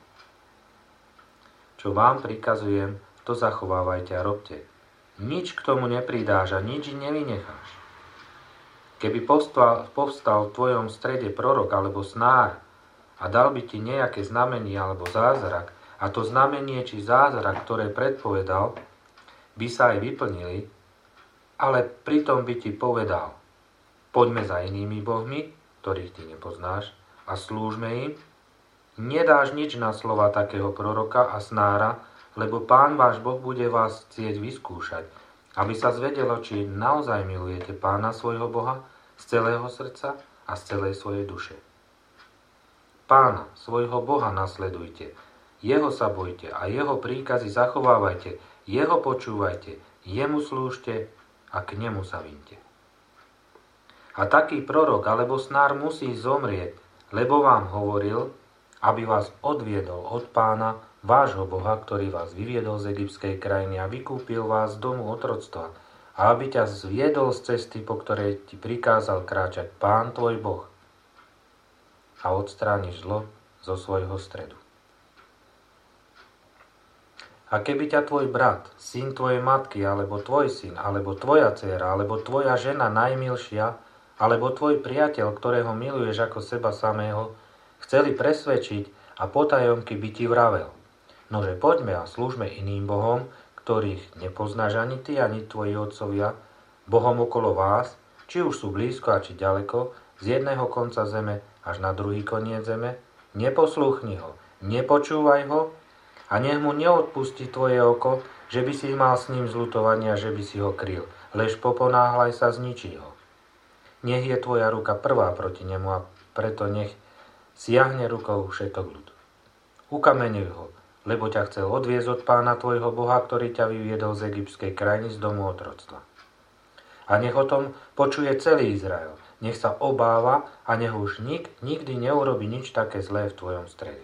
Čo vám prikazujem, to zachovávajte a robte. Nič k tomu nepridáš a nič nevynecháš. Keby povstal, povstal v tvojom strede prorok alebo snár a dal by ti nejaké znamenie alebo zázrak, a to znamenie či zázrak, ktoré predpovedal, by sa aj vyplnili, ale pritom by ti povedal: poďme za inými bohmi, ktorých ty nepoznáš, a slúžme im, nedáš nič na slova takého proroka a snára, lebo Pán váš Boh bude vás chcieť vyskúšať, aby sa zvedelo, či naozaj milujete Pána svojho Boha z celého srdca a z celej svojej duše. Pána, svojho Boha nasledujte, jeho sa bojte a jeho príkazy zachovávajte, jeho počúvajte, jemu slúžte a k nemu sa vynte. A taký prorok alebo snár musí zomrieť, lebo vám hovoril, aby vás odviedol od Pána, vášho Boha, ktorý vás vyviedol z egyptskej krajiny a vykúpil vás z domu otroctva, a aby ťa zviedol z cesty, po ktorej ti prikázal kráčať Pán tvoj Boh, a odstrániš zlo zo svojho stredu. A keby ťa tvoj brat, syn tvojej matky, alebo tvoj syn, alebo tvoja dcéra, alebo tvoja žena najmilšia, alebo tvoj priateľ, ktorého miluješ ako seba samého, chceli presvedčiť a potajomky by ti vravel: nože poďme a slúžme iným bohom, ktorých nepoznáš ani ty, ani tvoji otcovia, bohom okolo vás, či už sú blízko a či ďaleko, z jedného konca zeme až na druhý koniec zeme, neposlúchni ho, nepočúvaj ho, a nech mu neodpustí tvoje oko, že by si mal s ním zľutovania, že by si ho kryl, lež poponáhľaj sa, zničí ho. Nech je tvoja ruka prvá proti nemu, a preto nech siahne rukou všetok ľud. Ukameňuj ho, lebo ťa chcel odviezť od Pána tvojho Boha, ktorý ťa vyviedol z egyptskej krajiny, z domu otroctva. A nech o tom počuje celý Izrael, nech sa obáva a nech už nik nikdy neurobi nič také zlé v tvojom strede.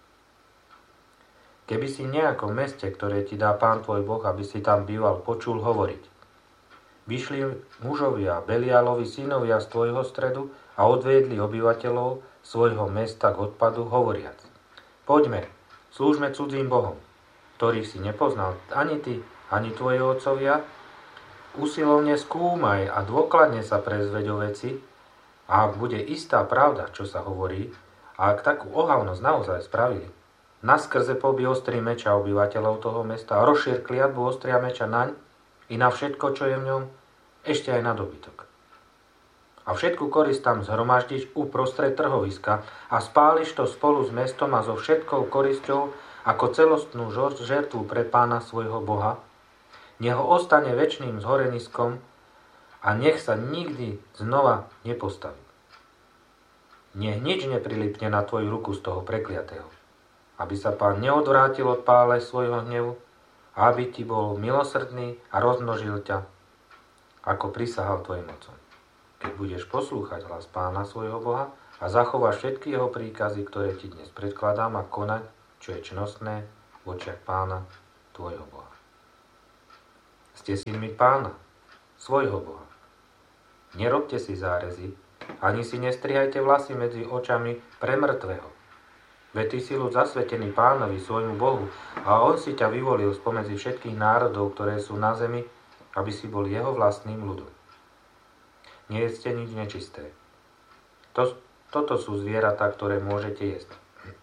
Keby si v nejakom meste, ktoré ti dá Pán tvoj Boh, aby si tam býval, počul hovoriť: vyšli mužovia, Beliálovi synovia z tvojho stredu a odviedli obyvateľov svojho mesta k odpadu, hovoriac: poďme, slúžme cudzím bohom, ktorých si nepoznal ani ty, ani tvoji otcovia. Usilovne skúmaj a dôkladne sa prezveď o veci, a ak bude istá pravda, čo sa hovorí, a ak takú ohavnosť naozaj spravili, naskrze pobí ostrý meča obyvateľov toho mesta a rozšier kliatbu ostria meča naň i na všetko, čo je v ňom, ešte aj na dobytok. A všetku korist tam zhromaždiš uprostred trhoviska a spáliš to spolu s mestom a so všetkou korisťou ako celostnú žertvu pre Pána svojho Boha. Nech ho ostane večným zhoreniskom a nech sa nikdy znova nepostaví. Nech nič neprilipne na tvoju ruku z toho prekliatého, aby sa Pán neodvrátil od pále svojho hnevu, a aby ti bol milosrdný a rozmnožil ťa, ako prisahal tvojim otcom. Keď budeš poslúchať hlas Pána svojho Boha a zachováš všetky jeho príkazy, ktoré ti dnes predkladám, a konať, čo je čnostné v očiach Pána, tvojho Boha. Ste synmi Pána, svojho Boha. Nerobte si zárezy, ani si nestrihajte vlasy medzi očami pre mŕtvého. Veď ty si ľud zasvetený Pánovi, svojmu Bohu, a on si ťa vyvolil spomedzi všetkých národov, ktoré sú na zemi, aby si bol jeho vlastným ľudom. Nie jedzte nič nečisté. To, toto sú zvieratá, ktoré môžete jesť.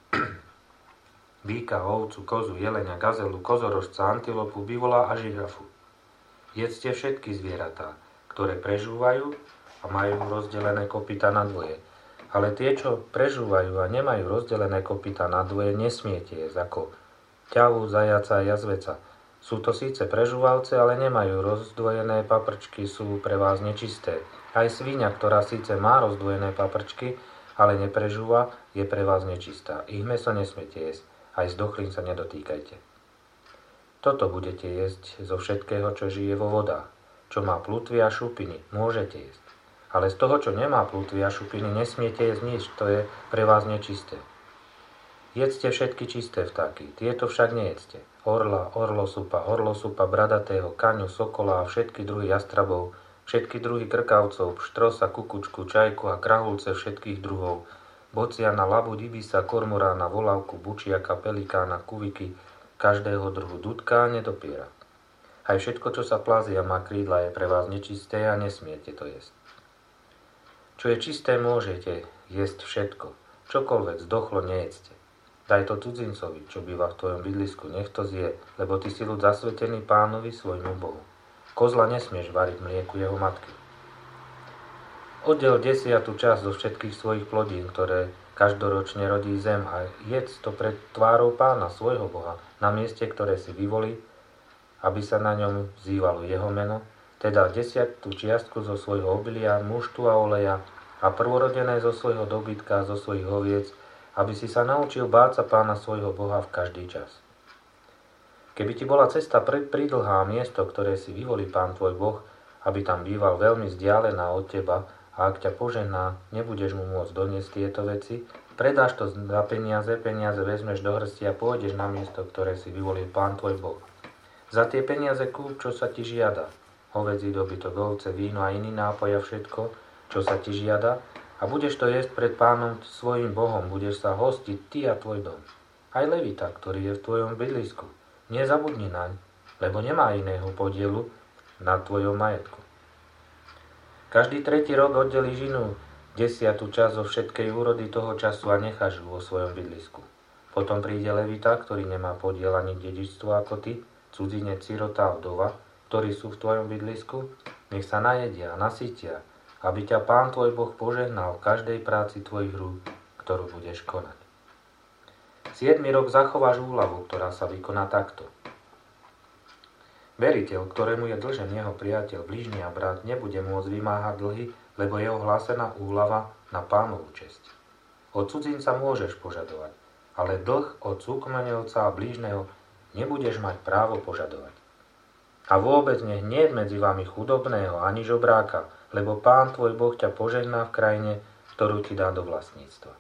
Býka, ovcu, kozu, jelenia, gazelu, kozorožca, antilopu, bivola a žirafu. Jedzte všetky zvieratá, ktoré prežúvajú a majú rozdelené kopytá na dvoje. Ale tie, čo prežúvajú a nemajú rozdelené kopytá na dvoje, nesmiete jesť, ako ťavu, zajaca a jazveca. Sú to síce prežúvavce, ale nemajú rozdvojené paprčky, sú pre vás nečisté. Aj sviňa, ktorá síce má rozdvojené paprčky, ale neprežúva, je pre vás nečistá. Ich mäso nesmiete jesť, aj zdochlín sa nedotýkajte. Toto budete jesť zo všetkého, čo žije vo vodách. Čo má plutvy a šupiny, môžete jesť. Ale z toho, čo nemá plutvy a šupiny, nesmiete jesť nič, to je pre vás nečisté. Jedzte všetky čisté vtáky, tieto však nejedzte. Orla, orlosupa, orlosupa, bradatého, kaňu, sokola a všetky druhy jastrabov, všetky druhy krkavcov, pštrosa, kukučku, čajku a krahulce všetkých druhov, bociana, labu, ibisa, kormorána, volavku, bučiaka, pelikána, kuviky, každého druhu dudka a nedopiera. Aj všetko, čo sa plazí a má krídla, je pre vás nečisté a nesmiete to jesť. Čo je čisté, môžete jesť všetko. Čokoľvek zdochlo, nejedzte. Daj to cudzincovi, čo býva v tvojom bydlisku, nech to zje, lebo ty si ľud zasvetený Pánovi, svojmu Bohu. Kozla nesmieš variť mlieku jeho matky. Oddel desiatu časť zo všetkých svojich plodín, ktoré každoročne rodí zem, a jedz to pred tvárou Pána, svojho Boha, na mieste, ktoré si vyvolí, aby sa na ňom vzývalo jeho meno, teda desiatú čiastku zo svojho obilia, muštu a oleja a prvorodené zo svojho dobytka a zo svojich oviec, aby si sa naučil báť sa Pána svojho Boha v každý čas. Keby ti bola cesta pridlhá, miesto, ktoré si vyvolí Pán tvoj Boh, aby tam býval veľmi vzdialená od teba, a ak ťa požená, nebudeš mu môcť doniesť tieto veci, predáš to za peniaze, peniaze vezmeš do hrsti a pôjdeš na miesto, ktoré si vyvolil Pán tvoj Boh. Za tie peniaze kúp, čo sa ti žiada. Hovedzí, dobytok, ovce, víno a iný nápoj a všetko, čo sa ti žiada, a budeš to jesť pred Pánom svojim Bohom, budeš sa hostiť ty a tvoj dom. Aj levita, ktorý je v tvojom bydlisku, nezabudni naň, lebo nemá iného podielu na tvojom majetku. Každý tretí rok oddeli žinu desiatu časť zo všetkej úrody toho času a necháš ju vo svojom bydlisku. Potom príde levita, ktorý nemá podiel ani dedičstvo ako ty, cudzinec, sirota a vdova, ktorí sú v tvojom bydlisku, nech sa najedia a nasýtia, aby ťa Pán tvoj Boh požehnal v každej práci tvojich rúk, ktorú budeš konať. Siedmy rok zachováš úľavu, ktorá sa vykoná takto. Veriteľ, ktorému je dlžen jeho priateľ, blížny a brat, nebude môcť vymáhať dlhy, lebo je ohlásená úľava na Pánovu česť. Od cudzinca môžeš požadovať, ale dlh od súkmeňovca a blížneho nebudeš mať právo požadovať. A vôbec nech nie je medzi vami chudobného ani žobráka, lebo Pán tvoj Boh ťa požehná v krajine, ktorú ti dá do vlastníctva.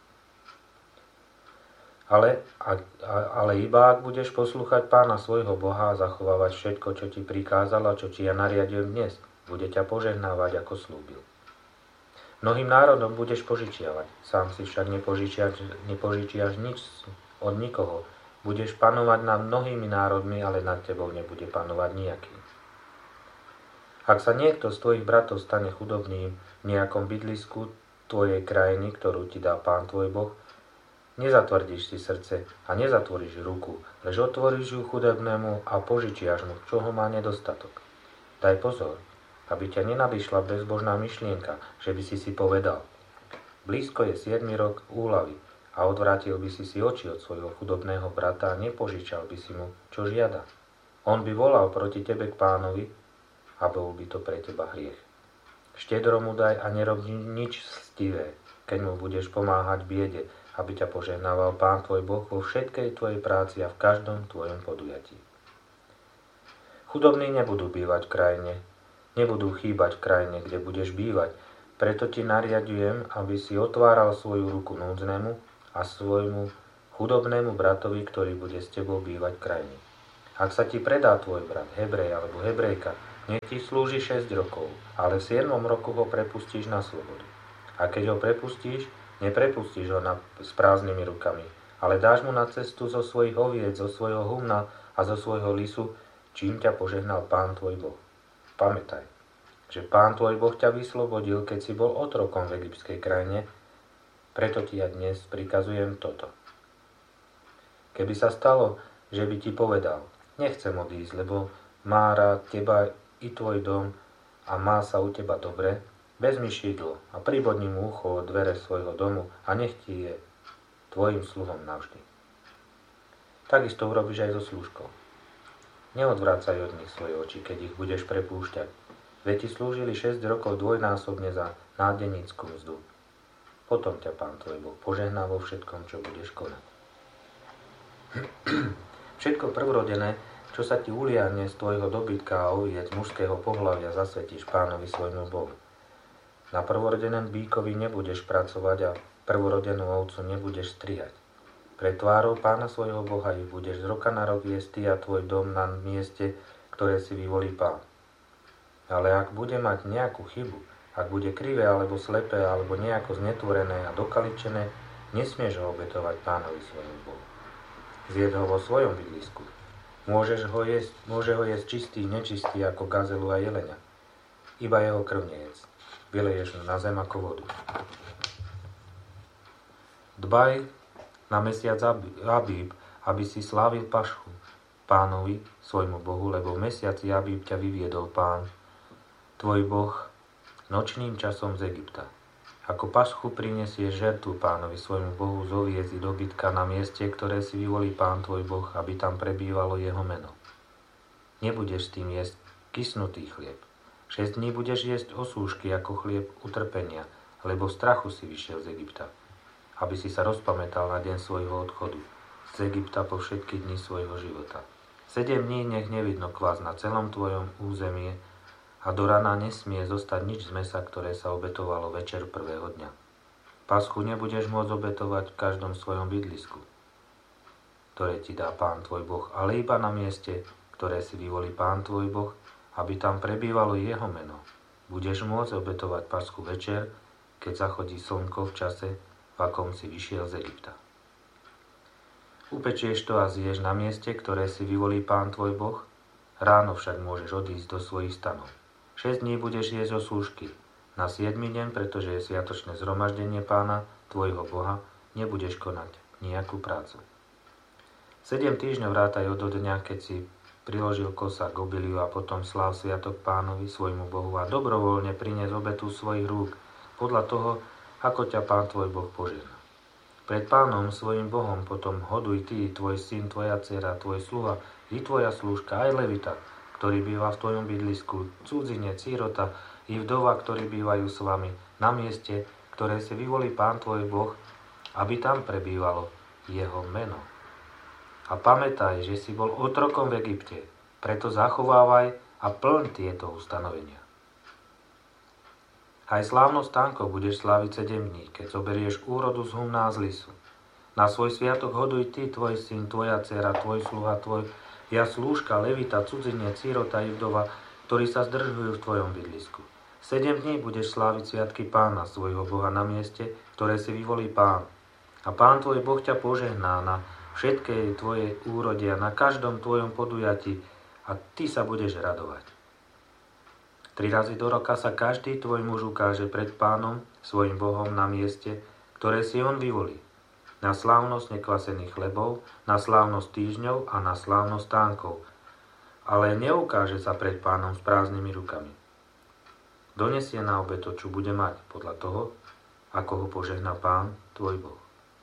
Ale, ale iba ak budeš poslúchať Pána svojho Boha a zachovávať všetko, čo ti prikázal a čo ti ja nariadujem dnes, bude ťa požehnávať, ako slúbil. Mnohým národom budeš požičiavať, sám si však nepožičiaš, nepožičiaš nič od nikoho. Budeš panovať nad mnohými národmi, ale nad tebou nebude panovať nijaký. Ak sa niekto z tvojich bratov stane chudobným v nejakom bydlisku tvojej krajiny, ktorú ti dá Pán tvoj Boh, nezatvrdíš si srdce a nezatvoríš ruku, lež otvoríš ju chudobnému a požičiaš mu, čoho má nedostatok. Daj pozor, aby ťa nenadišla bezbožná myšlienka, že by si si povedal: blízko je siedmy rok úľavy, a odvrátil by si si oči od svojho chudobného brata a nepožičal by si mu, čo žiada. On by volal proti tebe k Pánovi a bol by to pre teba hriech. Štedro mu daj a nerob nič stivé, keď mu budeš pomáhať v biede, aby ťa požehnával Pán tvoj Boh vo všetkej tvojej práci a v každom tvojom podujatí. Chudobní nebudú bývať v krajine, nebudú chýbať v krajine, kde budeš bývať, preto ti nariadujem, aby si otváral svoju ruku núdznemu a svojmu chudobnému bratovi, ktorý bude s tebou bývať v krajine. Ak sa ti predá tvoj brat, Hebrej alebo Hebrejka, nech ti slúži šesť rokov, ale v siedmom roku ho prepustíš na slobodu. A keď ho prepustíš, neprepustíš ho na, s prázdnymi rukami, ale dáš mu na cestu zo svojich oviec, zo svojho humna a zo svojho lisu, čím ťa požehnal Pán tvoj Boh. Pamätaj, že Pán tvoj Boh ťa vyslobodil, keď si bol otrokom v egyptskej krajine, preto ti ja dnes prikazujem toto. Keby sa stalo, že by ti povedal, nechcem odísť, lebo má rád teba i tvoj dom a má sa u teba dobre, vezmi šídlo a pribodni mu ucho od dvere svojho domu a nech ti je tvojim sluhom navždy. Takisto urobíš aj so slúžkou. Neodvracaj od nich svoje oči, keď ich budeš prepúšťať. Veď ti slúžili šesť rokov dvojnásobne za nádenícku mzdu. Potom ťa Pán tvoj Boh požehná vo všetkom, čo budeš konať. Všetko prvorodené, čo sa ti uliahne z tvojho dobytka a oviec mužského pohlavia, zasvetíš Pánovi svojmu Bohu. Na prvorodenom bíkovi nebudeš pracovať a prvorodenú ovcu nebudeš strihať. Pred tvárou Pána svojho Boha ich budeš z roka na rok jesť ty a tvoj dom na mieste, ktoré si vyvolí Pán. Ale ak bude mať nejakú chybu, ak bude krivé alebo slepé alebo nejako znetvorené a dokaličené, nesmieš ho obetovať Pánovi svojmu Bohu. Zjed ho vo svojom bydlisku. Môžeš ho jesť, môže ho jesť čistý, nečistý ako gazelu a jelenia. Iba jeho krv nejedz. Vyleješ mu na zem ako vodu. Dbaj na mesiac Abíb, aby si slávil Pašku Pánovi, svojmu Bohu, lebo v mesiaci Abíb ťa vyviedol Pán, tvoj Boh, nočným časom z Egypta. Ako Paschu prinesieš žertu Pánovi, svojmu Bohu, z oviec i dobytka na mieste, ktoré si vyvolí Pán tvoj Boh, aby tam prebývalo jeho meno. Nebudeš s tým jesť kysnutý chlieb. Šesť dní budeš jesť osúšky ako chlieb utrpenia, lebo v strachu si vyšiel z Egypta, aby si sa rozpamätal na deň svojho odchodu z Egypta po všetky dni svojho života. Sedem dní nech nevidno kvás na celom tvojom území a do rana nesmie zostať nič z mesa, ktoré sa obetovalo večer prvého dňa. Paschu nebudeš môcť obetovať v každom svojom bydlisku, ktoré ti dá Pán tvoj Boh, ale iba na mieste, ktoré si vyvolí Pán tvoj Boh, aby tam prebývalo jeho meno. Budeš môcť obetovať Paschu večer, keď zachodí slnko v čase, v akom si vyšiel z Egypta. Upečieš to a zješ na mieste, ktoré si vyvolí Pán tvoj Boh, ráno však môžeš odísť do svojich stanov. Šesť dní budeš jesť osúšky. Na siedmy deň, pretože je sviatočné zhromaždenie Pána, tvojho Boha, nebudeš konať nejakú prácu. Sedem týždňov rátaj od dňa, keď si priložil kosa k obiliu a potom sláv sviatok Pánovi, svojmu Bohu a dobrovoľne prinies obetu svojich rúk, podľa toho, ako ťa Pán tvoj Boh požehná. Pred Pánom, svojim Bohom, potom hoduj ty, tvoj syn, tvoja dcera, tvoj sluha, i tvoja slúžka, aj levita, ktorý býva v tvojom bydlisku, cudzinec, sírota, i vdova, ktorí bývajú s vami, na mieste, ktoré si vyvolí Pán tvoj Boh, aby tam prebývalo jeho meno. A pamätaj, že si bol otrokom v Egypte, preto zachovávaj a plň tieto ustanovenia. Aj slávnosť stánkov budeš sláviť sedem dní, keď zoberieš úrodu z humná z lisu. Na svoj sviatok hoduj ty, tvoj syn, tvoja dcera, tvoj sluha, tvoj ja slúžka, levita, cudzinec, sírota i vdova, ktorí sa zdržujú v tvojom bydlisku. Sedem dní budeš sláviť sviatky Pána, svojho Boha, na mieste, ktoré si vyvolí Pán. A Pán tvoj Boh ťa požehná na všetkej tvojej úrode a na každom tvojom podujatí a ty sa budeš radovať. Tri razy do roka sa každý tvoj muž ukáže pred Pánom, svojim Bohom, na mieste, ktoré si on vyvolí. Na slávnosť nekvasených chlebov, na slávnosť týždňov a na slávnosť stánkov. Ale neukáže sa pred Pánom s prázdnymi rukami. Donesie na obeto, čo bude mať, podľa toho, ako ho požehná Pán tvoj Boh.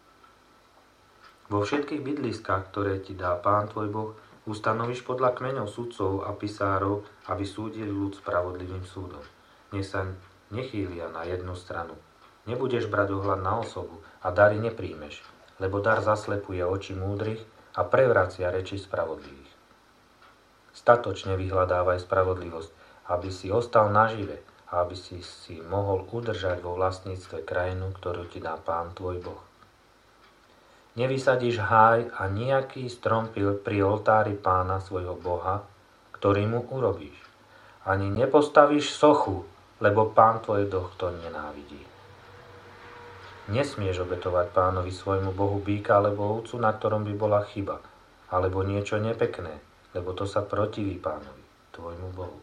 Vo všetkých bydliskách, ktoré ti dá Pán tvoj Boh, ustanovíš podľa kmeňov sudcov a pisárov, aby súdili ľud spravodlivým súdom. Nech sa nechýlia na jednu stranu. Nebudeš brať ohľad na osobu a dary nepríjmeš, lebo dar zaslepuje oči múdrych a prevracia reči spravodlivých. Statočne vyhľadávaj spravodlivosť, aby si ostal nažive a aby si si mohol udržať vo vlastníctve krajinu, ktorú ti dá Pán tvoj Boh. nevysadíš háj a nejaký strom pri oltári Pána svojho Boha, ktorý mu urobíš. Ani nepostavíš sochu, lebo Pán tvoj Boh to nenávidí. Nesmieš obetovať Pánovi svojmu Bohu býka alebo ovcu, na ktorom by bola chyba, alebo niečo nepekné, lebo to sa protiví Pánovi, tvojmu Bohu.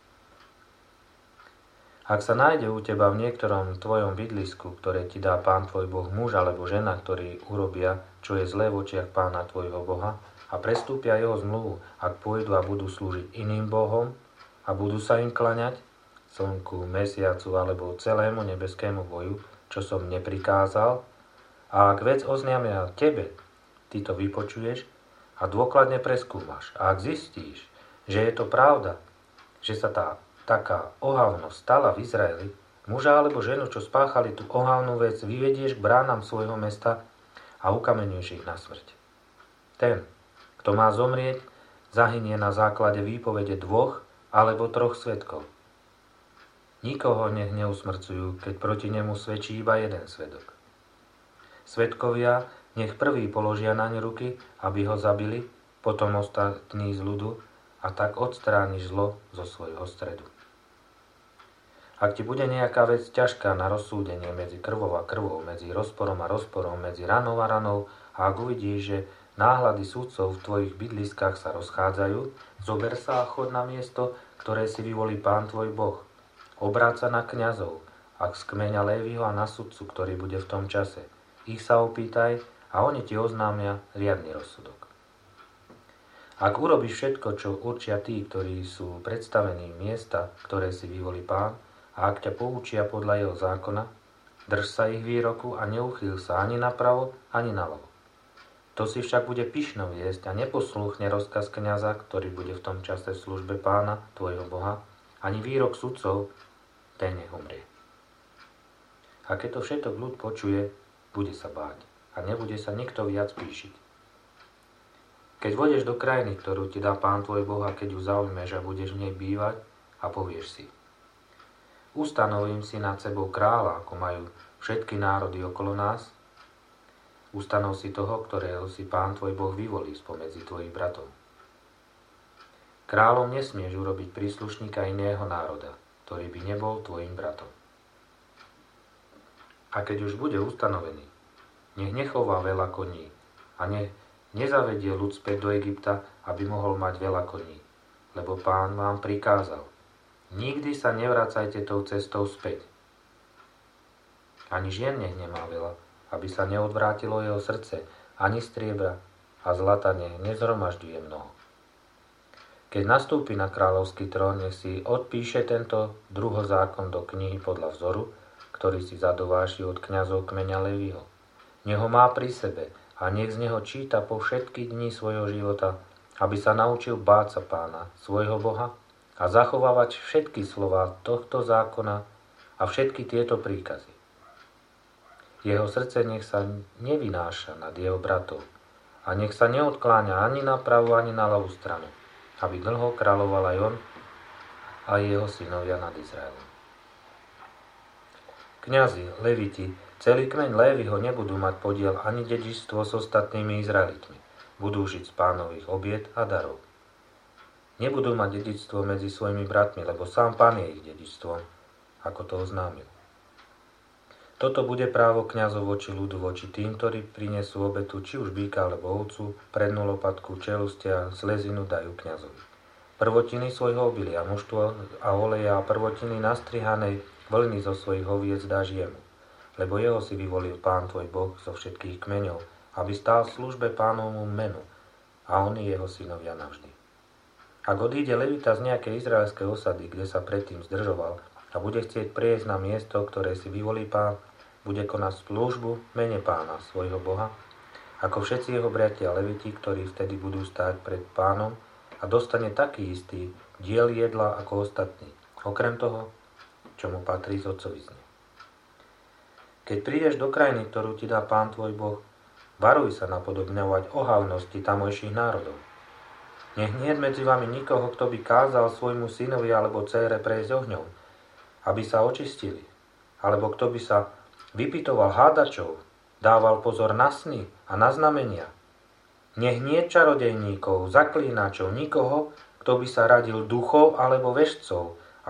Ak sa nájde u teba v niektorom tvojom bydlisku, ktoré ti dá Pán tvoj Boh, muž alebo žena, ktorí urobia, čo je zlé v očiach Pána tvojho Boha a prestúpia jeho zmluvu, ak pôjdu a budú slúžiť iným bohom a budú sa im klaňať, slnku, mesiacu alebo celému nebeskému boju, čo som neprikázal, a ak vec oznámia tebe, ty to vypočuješ a dôkladne preskúmaš. A ak zistíš, že je to pravda, že sa tá taká ohavnosť stala v Izraeli, muža alebo ženu, čo spáchali tú ohavnú vec, vyvedieš k bránam svojho mesta a ukameňuješ ich na smrť. Ten, kto má zomrieť, zahynie na základe výpovede dvoch alebo troch svedkov. Nikoho nech neusmrcujú, keď proti nemu svedčí iba jeden svedok. Svedkovia nech prvý položia naň ruky, aby ho zabili, potom ostatní z ľudu, a tak odstrániš zlo zo svojho stredu. Ak ti bude nejaká vec ťažká na rozsúdenie medzi krvou a krvou, medzi rozporom a rozporom, medzi ranou a ranou, a ak uvidíš, že náhľady súdcov v tvojich bydliskách sa rozchádzajú, zober sa a chod na miesto, ktoré si vyvolí Pán tvoj Boh. Obráť sa na kňazov, ak z kmeňa Léviho, a na sudcu, ktorý bude v tom čase. Ich sa opýtaj a oni ti oznámia riadny rozsudok. Ak urobíš všetko, čo určia tí, ktorí sú predstavení miesta, ktoré si vyvolí Pán, a ak ťa poučia podľa jeho zákona, drž sa ich výroku a neuchýl sa ani napravo, ani naľavo. To si však bude pyšno viesť a neposlúchne rozkaz kňaza, ktorý bude v tom čase v službe Pána, tvojho Boha, ani výrok sudcov, ten nech umrie. A keď to všetok ľud počuje, bude sa báť a nebude sa nikto viac píšiť. Keď vôjdeš do krajiny, ktorú ti dá Pán tvoj Boh, a keď ju zaujmeš a budeš v nej bývať, a povieš si: ustanovím si nad sebou kráľa, ako majú všetky národy okolo nás. Ustanov si toho, ktorého si Pán tvoj Boh vyvolí spomedzi tvojich bratov. Kráľom nesmieš urobiť príslušníka iného národa, ktorý by nebol tvojim bratom. A keď už bude ustanovený, nech nechová veľa koní a nech nezavedie ľud späť do Egypta, aby mohol mať veľa koní, lebo Pán vám prikázal: nikdy sa nevracajte tou cestou späť. Ani žien nech nemá veľa, aby sa neodvrátilo jeho srdce, ani striebra a zlata nech nezhromažďuje mnoho. Keď nastúpi na kráľovský trón, nech si odpíše tento druhozákon do knihy podľa vzoru, ktorý si zadováši od kňazov kmeňa Léviho. Nech ho má pri sebe a nech z neho číta po všetky dni svojho života, aby sa naučil báť sa Pána, svojho Boha, a zachovávať všetky slová tohto zákona a všetky tieto príkazy. Jeho srdce nech sa nevynáša nad jeho bratov a nech sa neodkláňa ani na pravú, ani na ľavú stranu, aby dlho kráľoval aj on a jeho synovia nad Izraelom. Kňazi, leviti, celý kmeň Léviho nebudú mať podiel ani dedičstvo s ostatnými Izraelitmi. Budú žiť z Pánových obiet a darov. Nebudú mať dedičstvo medzi svojimi bratmi, lebo sám Pán je ich dedičstvom, ako to oznámil. Toto bude právo kňazov voči ľudu, voči tým, ktorí prinesú obetu, či už býka alebo ovcu, prednú lopatku, čelustia, slezinu dajú kňazovi. Prvotiny svojho obilia, mužstvo a oleja a prvotiny nastrihanej vlny zo svojich oviec dáš jemu, lebo jeho si vyvolil Pán tvoj Boh zo všetkých kmeňov, aby stál v službe Pánovmu menu, a oni jeho synovia navždy. Ak odíde levita z nejakej izraelskej osady, kde sa predtým zdržoval, a bude chcieť prejsť na miesto, ktoré si vyvolí Pán, bude konať službu mene Pána, svojho Boha, ako všetci jeho bratia leviti, ktorí vtedy budú stáť pred Pánom, a dostane taký istý diel jedla ako ostatní, okrem toho, čo mu patrí z otcovizne. Keď prídeš do krajiny, ktorú ti dá Pán tvoj Boh, varuj sa napodobňovať ohavnosti tamojších národov. Nech nie je medzi vami nikoho, kto by kázal svojmu synovi alebo dcére prejsť ohňom, aby sa očistili, alebo kto by sa vypytoval hádačov, Dával pozor na sny a na znamenia. Nech nie čarodejníkov, zaklínačov, nikoho, kto by sa radil duchov alebo vešcov,